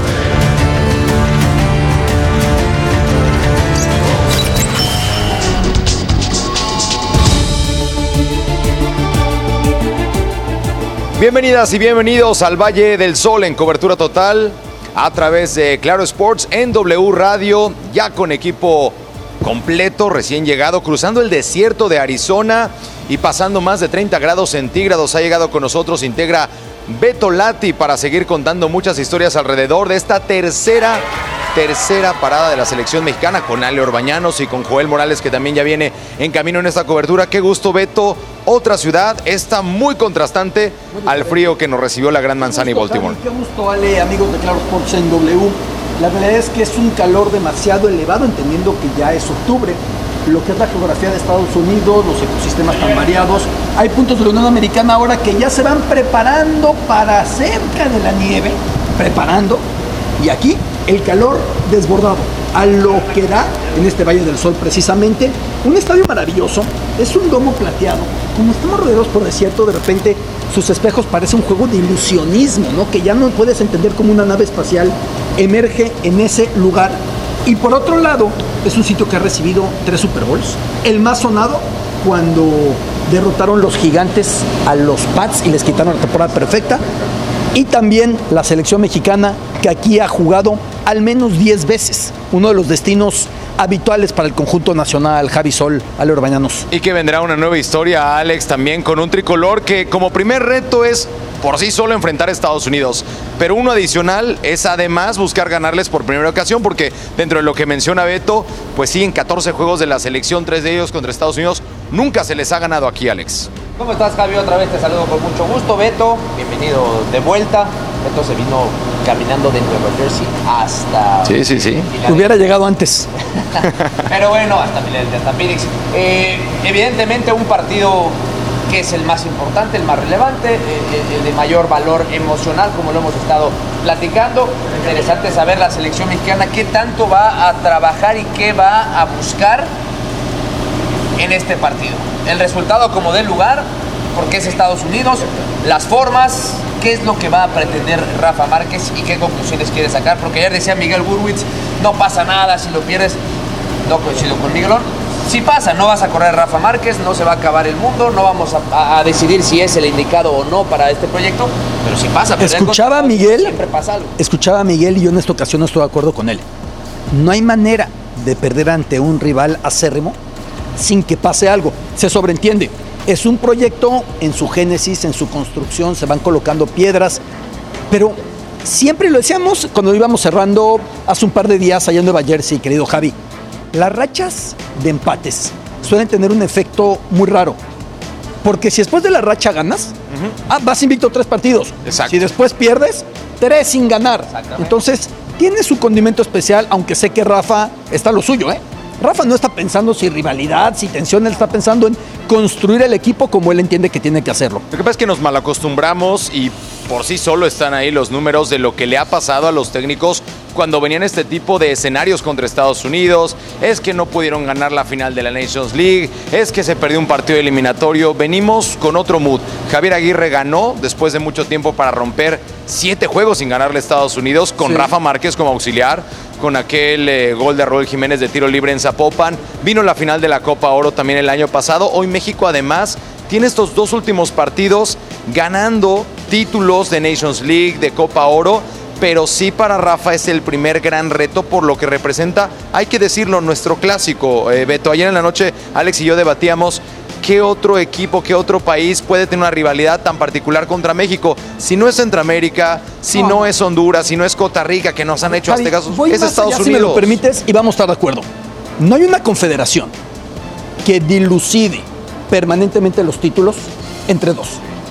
Bienvenidas y bienvenidos al Valle del Sol en cobertura total a través de Claro Sports en W Radio, ya con equipo completo, recién llegado, cruzando el desierto de Arizona y pasando más de treinta grados centígrados. Ha llegado con nosotros, integra Beto Lati para seguir contando muchas historias alrededor de esta tercera, tercera parada de la selección mexicana con Ale Orbañanos y con Joel Morales, que también ya viene en camino en esta cobertura. Qué gusto, Beto. Otra ciudad, esta muy contrastante al frío que nos recibió la Gran Manzana y Baltimore. Qué gusto, Ale, amigos de Claro Sports en W. La realidad es que es un calor demasiado elevado, entendiendo que ya es octubre. Lo que es la geografía de Estados Unidos, los ecosistemas tan variados. Hay puntos de la Unión Americana ahora que ya se van preparando para cerca de la nieve, preparando. Y aquí el calor desbordado, a lo que da en este Valle del Sol precisamente. Un estadio maravilloso, es un domo plateado. Como estamos rodeados por desierto, de repente sus espejos parecen un juego de ilusionismo, ¿no? Que ya no puedes entender cómo una nave espacial emerge en ese lugar. Y por otro lado, es un sitio que ha recibido tres Super Bowls. El más sonado cuando derrotaron los Gigantes a los Pats y les quitaron la temporada perfecta. Y también la selección mexicana, que aquí ha jugado al menos diez veces. Uno de los destinos habituales para el conjunto nacional. Javi Sol, Ale Orbañanos. Y que vendrá una nueva historia, Alex, también con un tricolor que como primer reto es por sí solo enfrentar a Estados Unidos. Pero uno adicional es además buscar ganarles por primera ocasión, porque dentro de lo que menciona Beto, pues sí, en catorce juegos de la selección, tres de ellos contra Estados Unidos, nunca se les ha ganado aquí, Alex. ¿Cómo estás, Javi? Otra vez te saludo con mucho gusto, Beto. Bienvenido de vuelta. Beto se vino caminando de Nueva Jersey hasta... Sí, sí, sí. Hubiera llegado antes. Pero bueno, hasta Philadelphia, hasta Phoenix. Eh, evidentemente un partido que es el más importante, el más relevante, el, el de mayor valor emocional, como lo hemos estado platicando. Interesante saber la selección mexicana qué tanto va a trabajar y qué va a buscar en este partido. El resultado como del lugar, porque es Estados Unidos, las formas, qué es lo que va a pretender Rafa Márquez y qué conclusiones quiere sacar, porque ayer decía Miguel Burwitz, no pasa nada si lo pierdes. No coincido con Miguelón. Si pasa, no vas a correr Rafa Márquez, no se va a acabar el mundo, no vamos a, a decidir si es el indicado o no para este proyecto, pero si pasa, escuchaba a Miguel, siempre pasa algo. Escuchaba a Miguel y yo en esta ocasión no estoy de acuerdo con él. No hay manera de perder ante un rival acérrimo sin que pase algo. Se sobreentiende. Es un proyecto en su génesis, en su construcción, se van colocando piedras, pero siempre lo decíamos cuando íbamos cerrando hace un par de días allá en Nueva Jersey, querido Javi. Las rachas de empates suelen tener un efecto muy raro. Porque si después de la racha ganas, uh-huh. ah, vas invicto tres partidos. Exacto. Si después pierdes, tres sin ganar. Entonces, tiene su condimento especial, aunque sé que Rafa está lo suyo, ¿eh? Rafa no está pensando si rivalidad, si tensión, él está pensando en construir el equipo como él entiende que tiene que hacerlo. Lo que pasa es que nos malacostumbramos y por sí solo están ahí los números de lo que le ha pasado a los técnicos cuando venían este tipo de escenarios contra Estados Unidos. Es que no pudieron ganar la final de la Nations League, es que se perdió un partido eliminatorio. Venimos con otro mood. Javier Aguirre ganó después de mucho tiempo para romper siete juegos sin ganarle a Estados Unidos, con sí. Rafa Márquez como auxiliar, con aquel eh, gol de Raúl Jiménez de tiro libre en Zapopan. Vino la final de la Copa Oro también el año pasado. Hoy México además tiene estos dos últimos partidos ganando títulos de Nations League, de Copa Oro, pero sí para Rafa es el primer gran reto por lo que representa, hay que decirlo, nuestro clásico. Eh, Beto, ayer en la noche Alex y yo debatíamos qué otro equipo, qué otro país puede tener una rivalidad tan particular contra México. Si no es Centroamérica, si no, no es Honduras, si no es Costa Rica, que nos han hecho Javi, aztecazos, es Estados allá, Unidos. Si me lo permites, y vamos a estar de acuerdo. No hay una confederación que dilucide permanentemente los títulos entre dos.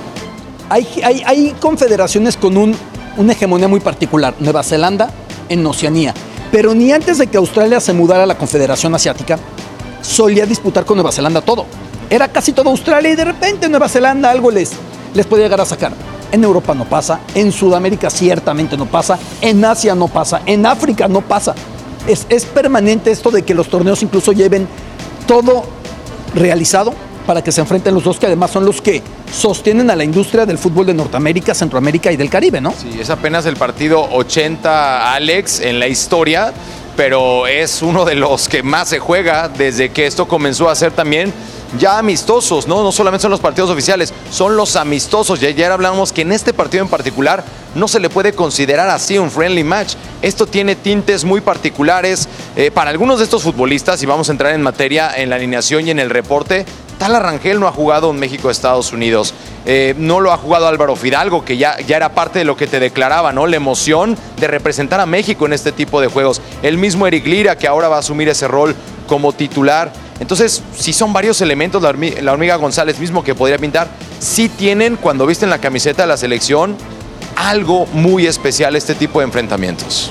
Hay, hay, hay confederaciones con un, una hegemonía muy particular. Nueva Zelanda en Oceanía. Pero ni antes de que Australia se mudara a la Confederación Asiática, solía disputar con Nueva Zelanda todo. Era casi todo Australia y de repente Nueva Zelanda algo les, les podía llegar a sacar. En Europa no pasa, en Sudamérica ciertamente no pasa, en Asia no pasa, en África no pasa. Es, es permanente esto de que los torneos incluso lleven todo realizado para que se enfrenten los dos, que además son los que sostienen a la industria del fútbol de Norteamérica, Centroamérica y del Caribe, ¿no? Sí, es apenas el partido ochenta, Alex, en la historia pero es uno de los que más se juega desde que esto comenzó a ser también ya amistosos, ¿no? No solamente son los partidos oficiales, son los amistosos. Y ayer hablamos que en este partido en particular no se le puede considerar así un friendly match. Esto tiene tintes muy particulares eh, para algunos de estos futbolistas, y vamos a entrar en materia en la alineación y en el reporte. Tala Rangel no ha jugado en México-Estados Unidos. Eh, no lo ha jugado Álvaro Fidalgo, que ya, ya era parte de lo que te declaraba, ¿no? La emoción de representar a México en este tipo de juegos. El mismo Eric Lira, que ahora va a asumir ese rol como titular. Entonces, sí son varios elementos, la hormiga, la hormiga González mismo que podría pintar, sí tienen, cuando visten la camiseta de la selección, algo muy especial este tipo de enfrentamientos.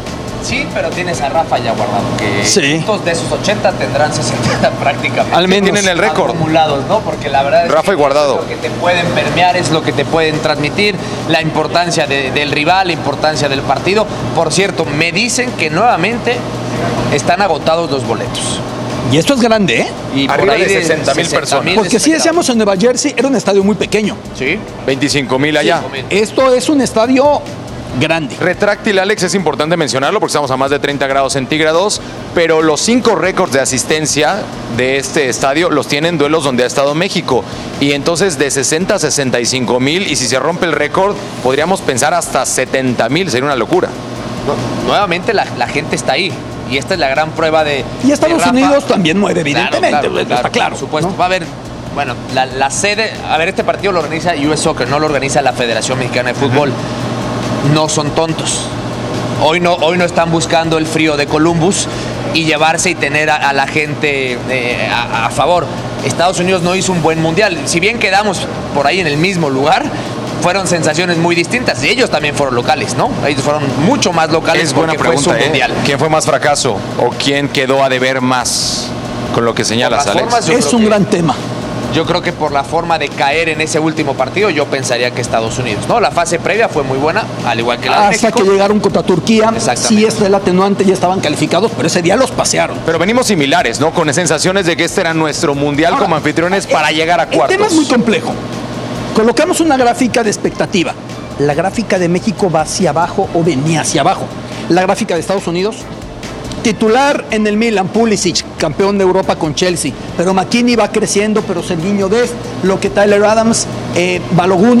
Sí, pero tienes a Rafa ya guardado, que sí. Puntos de esos ochenta tendrán sesenta prácticamente. Al menos tienen el récord. Acumulados, ¿no? Porque la verdad es Rafa que y Guardado. Es lo que te pueden permear, es lo que te pueden transmitir, la importancia de, del rival, la importancia del partido. Por cierto, me dicen que nuevamente están agotados los boletos. Y esto es grande, ¿eh? Y arriba por ahí de sesenta mil personas. Porque si decíamos en Nueva Jersey, era un estadio muy pequeño. Sí. veinticinco mil allá. Esto es un estadio grande. Retráctil, Alex, es importante mencionarlo porque estamos a más de treinta grados centígrados, pero los cinco récords de asistencia de este estadio los tienen duelos donde ha estado México. Y entonces de sesenta a sesenta y cinco mil, y si se rompe el récord, podríamos pensar hasta setenta mil, sería una locura. Nuevamente la, la gente está ahí. Y esta es la gran prueba de. Y Estados de Rafa. Unidos también mueve, evidentemente. Claro, claro, está claro. Por supuesto. ¿no? Va a haber. Bueno, la, la sede. A ver, este partido lo organiza U S Soccer, no lo organiza la Federación Mexicana de Fútbol. Uh-huh. No son tontos. Hoy no, hoy no están buscando el frío de Columbus y llevarse y tener a, a la gente eh, a, a favor. Estados Unidos no hizo un buen mundial. Si bien quedamos por ahí en el mismo lugar, fueron sensaciones muy distintas. Y ellos también fueron locales, ¿no? Ellos fueron mucho más locales. Es buena porque pregunta, fue su ¿eh? mundial. ¿Quién fue más fracaso o quién quedó a deber más con lo que señalas, Alex? Formas, es un que, gran tema. Yo creo que por la forma de caer en ese último partido, yo pensaría que Estados Unidos, ¿no? La fase previa fue muy buena, al igual que la de Hasta México. que llegaron contra Turquía, sí es el atenuante, ya estaban calificados, pero ese día los pasearon. Pero venimos similares, ¿no? Con sensaciones de que este era nuestro mundial Ahora, como anfitriones eh, para llegar a cuartos. El tema es muy complejo. Colocamos una gráfica de expectativa. La gráfica de México va hacia abajo o venía hacia abajo. La gráfica de Estados Unidos, titular en el Milan, Pulisic, campeón de Europa con Chelsea. Pero McKinney va creciendo, pero Serginho Dest, lo que Tyler Adams, eh, Balogun.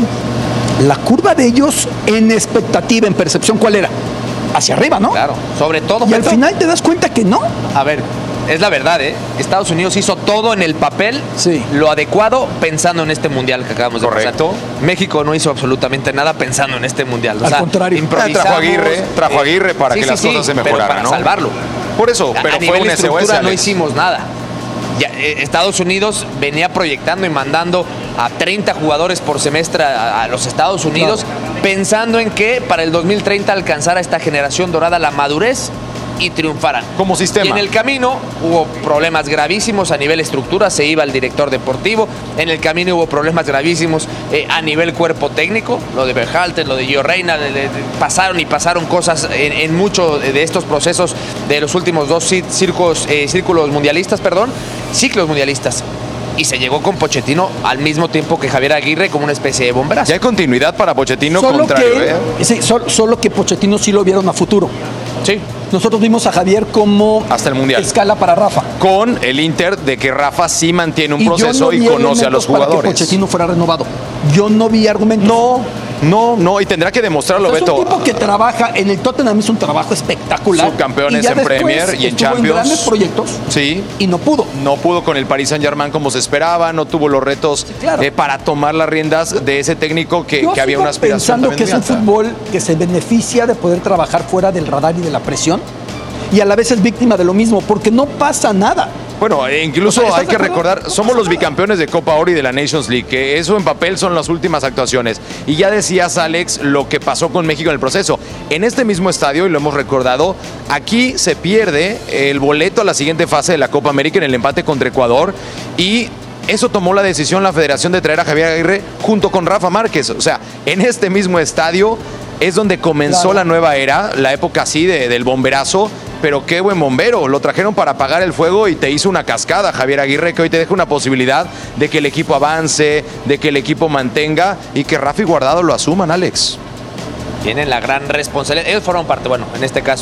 La curva de ellos en expectativa, en percepción, ¿cuál era? Hacia arriba, ¿no? Claro, sobre todo. Y al final te das cuenta que no. A ver, es la verdad, ¿eh? Estados Unidos hizo todo en el papel, sí. lo adecuado, pensando en este mundial que acabamos de Correcto. pasar. México no hizo absolutamente nada pensando en este mundial. O Al sea, contrario. improvisamos. Trajo a Aguirre, trajo a Aguirre para sí, que sí, las sí, cosas se pero mejoraran, para ¿no? salvarlo. Por eso, A pero nivel fue un S O S, estructura no Alex. hicimos nada. Ya, eh, Estados Unidos venía proyectando y mandando a treinta jugadores por semestre a, a los Estados Unidos, claro. pensando en que para el dos mil treinta alcanzara esta generación dorada la madurez y triunfaran. Como sistema. Y en el camino hubo problemas gravísimos a nivel estructura, se iba el director deportivo, en el camino hubo problemas gravísimos eh, a nivel cuerpo técnico, lo de Berhalter, lo de Gio Reyna, de, de, de, pasaron y pasaron cosas en, en muchos de estos procesos de los últimos dos círculos, eh, círculos mundialistas, perdón, ciclos mundialistas. Y se llegó con Pochettino al mismo tiempo que Javier Aguirre como una especie de bomberazo. Ya hay continuidad para Pochettino, solo contrario. Que, ¿eh? sí, solo, solo que Pochettino sí lo vieron a futuro. Sí. Nosotros vimos a Javier como hasta el mundial. Escala para Rafa. Con el Inter de que Rafa sí mantiene un y proceso yo no y conoce a los jugadores. Para que Pochettino fuera renovado. Yo no vi argumentos. No, no, no, y tendrá que demostrarlo, Entonces, Beto. Es un tipo que trabaja en el Tottenham, es un trabajo espectacular. Subcampeones en Premier y en Champions. En grandes proyectos. Sí. Y no pudo. No pudo con el Paris Saint-Germain como se esperaba, no tuvo los retos sí, claro. eh, para tomar las riendas de ese técnico que, Yo que había una aspiración. Pensando que es un fútbol que se beneficia de poder trabajar fuera del radar y de la presión. Y a la vez es víctima de lo mismo, porque no pasa nada. Bueno, incluso o sea, hay que recordar, somos los bicampeones de Copa Oro y de la Nations League, que eso en papel son las últimas actuaciones. Y ya decías, Alex, lo que pasó con México en el proceso. En este mismo estadio, y lo hemos recordado, aquí se pierde el boleto a la siguiente fase de la Copa América en el empate contra Ecuador. Y eso tomó la decisión la Federación de traer a Javier Aguirre junto con Rafa Márquez. O sea, en este mismo estadio es donde comenzó claro. la nueva era, la época así de, del bomberazo. Pero qué buen bombero, lo trajeron para apagar el fuego y te hizo una cascada, Javier Aguirre, que hoy te deja una posibilidad de que el equipo avance, de que el equipo mantenga y que Rafa y Guardado lo asuman, Alex. Tienen la gran responsabilidad, ellos fueron parte, bueno, en este caso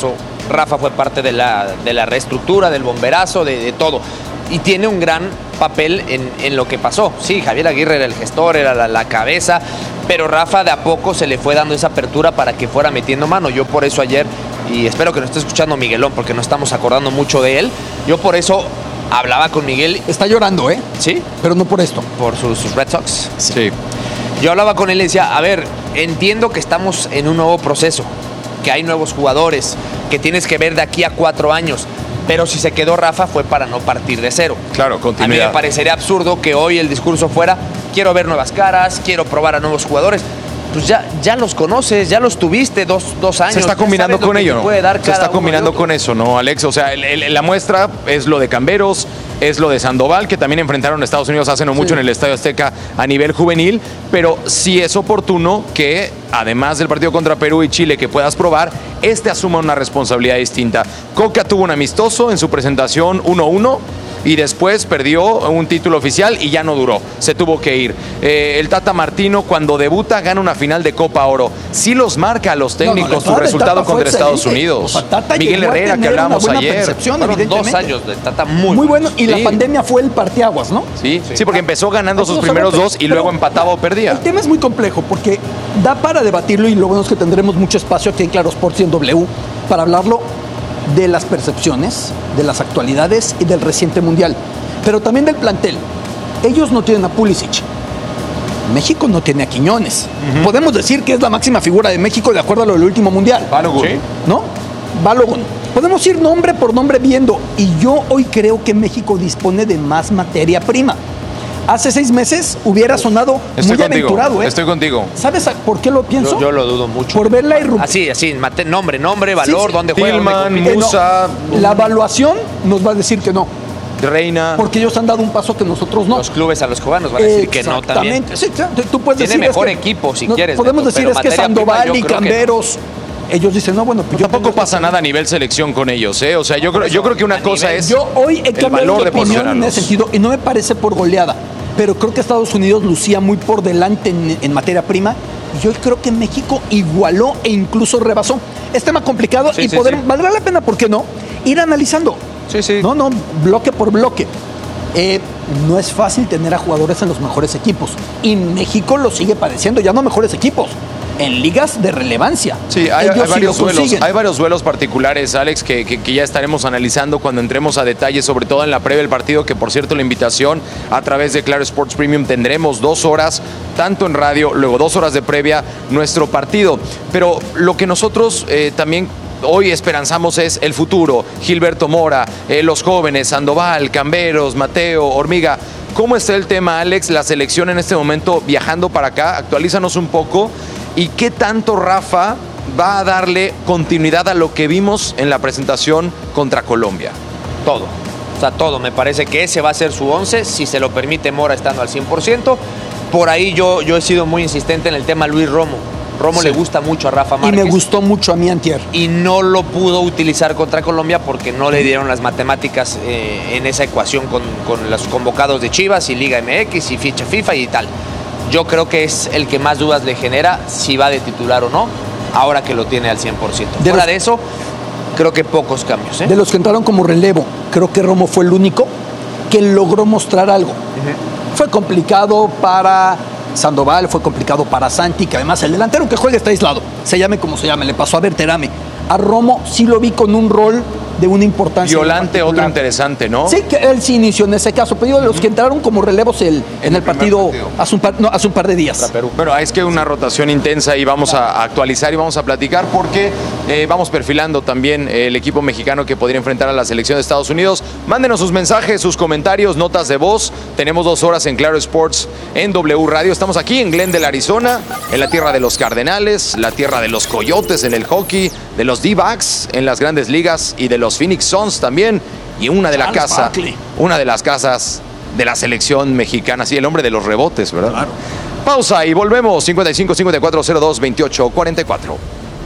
Rafa fue parte de la, de la reestructura, del bomberazo, de, de todo. Y tiene un gran papel en, en lo que pasó. Sí, Javier Aguirre era el gestor, era la, la cabeza, pero Rafa de a poco se le fue dando esa apertura para que fuera metiendo mano. Yo por eso ayer, y espero que nos esté escuchando Miguelón, porque nos estamos acordando mucho de él, yo por eso hablaba con Miguel. Está llorando, ¿eh? Sí. Pero no por esto. Por sus, sus Red Sox. Sí. Yo hablaba con él y decía, a ver, entiendo que estamos en un nuevo proceso, que hay nuevos jugadores, que tienes que ver de aquí a cuatro años. Pero si se quedó Rafa fue para no partir de cero. Claro, continuidad. A mí me parecería absurdo que hoy el discurso fuera, quiero ver nuevas caras, quiero probar a nuevos jugadores. Pues ya, ya los conoces, ya los tuviste dos, dos años. Se está combinando con ello, ¿no? Puede dar Se está combinando con eso, ¿no, Alex? O sea, el, el, la muestra es lo de Camberos, es lo de Sandoval, que también enfrentaron a Estados Unidos hace no mucho sí. en el Estadio Azteca a nivel juvenil, pero sí es oportuno que, además del partido contra Perú y Chile que puedas probar, este asuma una responsabilidad distinta. Coca tuvo un amistoso en su presentación uno uno, y después perdió un título oficial y ya no duró, se tuvo que ir. Eh, el Tata Martino cuando debuta gana una final de Copa Oro. Sí los marca a los técnicos no, no, su resultado contra Estados Unidos. O sea, Miguel Herrera, que hablábamos ayer. Fueron dos años de Tata muy, muy bueno y sí. la pandemia fue el parteaguas, ¿no? Sí, sí, sí porque empezó ganando sus primeros dos y pero, luego empataba o perdía. El tema es muy complejo porque da para debatirlo y lo bueno es que tendremos mucho espacio aquí en Claro Sports y en W para hablarlo de las percepciones, de las actualidades y del reciente mundial, pero también del plantel. Ellos no tienen a Pulisic, México no tiene a Quiñones. Uh-huh. Podemos decir que es la máxima figura de México de acuerdo a lo del último mundial. Balogun. ¿Sí? ¿No? Balogun. Podemos ir nombre por nombre viendo, y yo hoy creo que México dispone de más materia prima. Hace seis meses hubiera sonado Estoy muy contigo. aventurado, ¿eh? Estoy contigo. ¿Sabes por qué lo pienso? Yo, yo lo dudo mucho. Por ver la irrupción. Así, así, mate, nombre, nombre, valor, sí, dónde juega. Tillman, Musa. No, la evaluación nos va a decir que no. Reina. Porque ellos han dado un paso que nosotros no. Los clubes a los cubanos van a decir que no también. Sí, tú puedes Tiene decir mejor es que, equipo, si no, quieres. Podemos Beto, decir es que Sandoval y Camberos. Ellos dicen, no, bueno, pues yo tampoco pasa nada a nivel selección con ellos, ¿eh? O sea, yo creo, yo creo que una cosa nivel, es. Yo hoy he cambiado de opinión en ese sentido y no me parece por goleada. Pero creo que Estados Unidos lucía muy por delante en, en materia prima. Y yo creo que México igualó e incluso rebasó. Es tema complicado sí, y sí, poder, sí. valdrá la pena, ¿por qué no? Ir analizando. Sí, sí. No, no, bloque por bloque. Eh, no es fácil tener a jugadores en los mejores equipos. Y México lo sigue padeciendo, ya no mejores equipos. En ligas de relevancia. Sí, hay, hay, varios, duelos, hay varios duelos particulares, Alex, que, que, que ya estaremos analizando cuando entremos a detalle, sobre todo en la previa del partido, que por cierto la invitación a través de Claro Sports Premium tendremos dos horas, tanto en radio, luego dos horas de previa, nuestro partido. Pero lo que nosotros eh, también hoy esperanzamos es el futuro. Gilberto Mora, eh, los jóvenes, Sandoval, Camberos, Mateo, Hormiga. ¿Cómo está el tema, Alex? La selección en este momento viajando para acá, actualízanos un poco. ¿Y qué tanto Rafa va a darle continuidad a lo que vimos en la presentación contra Colombia? Todo. O sea, todo. Me parece que ese va a ser su once, si se lo permite Mora estando al cien por ciento. Por ahí yo, yo he sido muy insistente en el tema Luis Romo. Romo sí. le gusta mucho a Rafa Márquez. Y me gustó mucho a mí antier. Y no lo pudo utilizar contra Colombia porque no le dieron las matemáticas eh, en esa ecuación con, con los convocados de Chivas y Liga M X y ficha FIFA y tal. Yo creo que es el que más dudas le genera si va de titular o no, ahora que lo tiene al cien por ciento. De Fuera los, de eso, creo que pocos cambios. ¿eh? De los que entraron como relevo, creo que Romo fue el único que logró mostrar algo. Uh-huh. Fue complicado para Sandoval, fue complicado para Santi, que además el delantero que juega está aislado, se llame como se llame, le pasó a Berterame. A Romo sí lo vi con un rol de una importancia. Violante, otro interesante, ¿no? Sí, que él sí inició en ese caso, pero digo, de los que entraron como relevos el, en, en el, el partido, partido. Hace, un par, no, hace un par de días. Perú. Bueno, es que una rotación intensa y vamos a actualizar y vamos a platicar porque eh, vamos perfilando también el equipo mexicano que podría enfrentar a la selección de Estados Unidos. Mándenos sus mensajes, sus comentarios, notas de voz. Tenemos dos horas en Claro Sports en W Radio. Estamos aquí en Glendale, Arizona, en la tierra de los Cardenales, la tierra de los Coyotes en el hockey, de los D-backs en las grandes ligas y de los Phoenix Suns también, y una de la casa, Barkley. una de las casas de la selección mexicana, sí, el hombre de los rebotes, ¿verdad? Claro. Pausa y volvemos. Cincuenta y cinco, cincuenta y cuatro, cero dos, veintiocho, cuarenta y cuatro.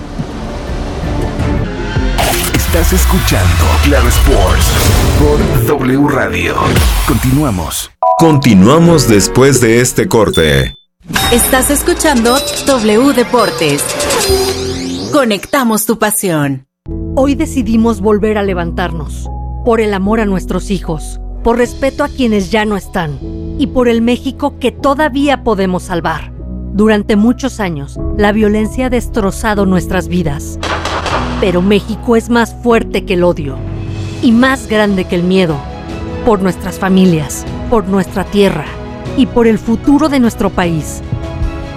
Estás escuchando Claro Sports por W Radio. Continuamos. Continuamos después de este corte. Estás escuchando W Deportes. Conectamos tu pasión. Hoy decidimos volver a levantarnos, por el amor a nuestros hijos, por respeto a quienes ya no están y por el México que todavía podemos salvar. Durante muchos años, la violencia ha destrozado nuestras vidas. Pero México es más fuerte que el odio y más grande que el miedo. Por nuestras familias, por nuestra tierra y por el futuro de nuestro país.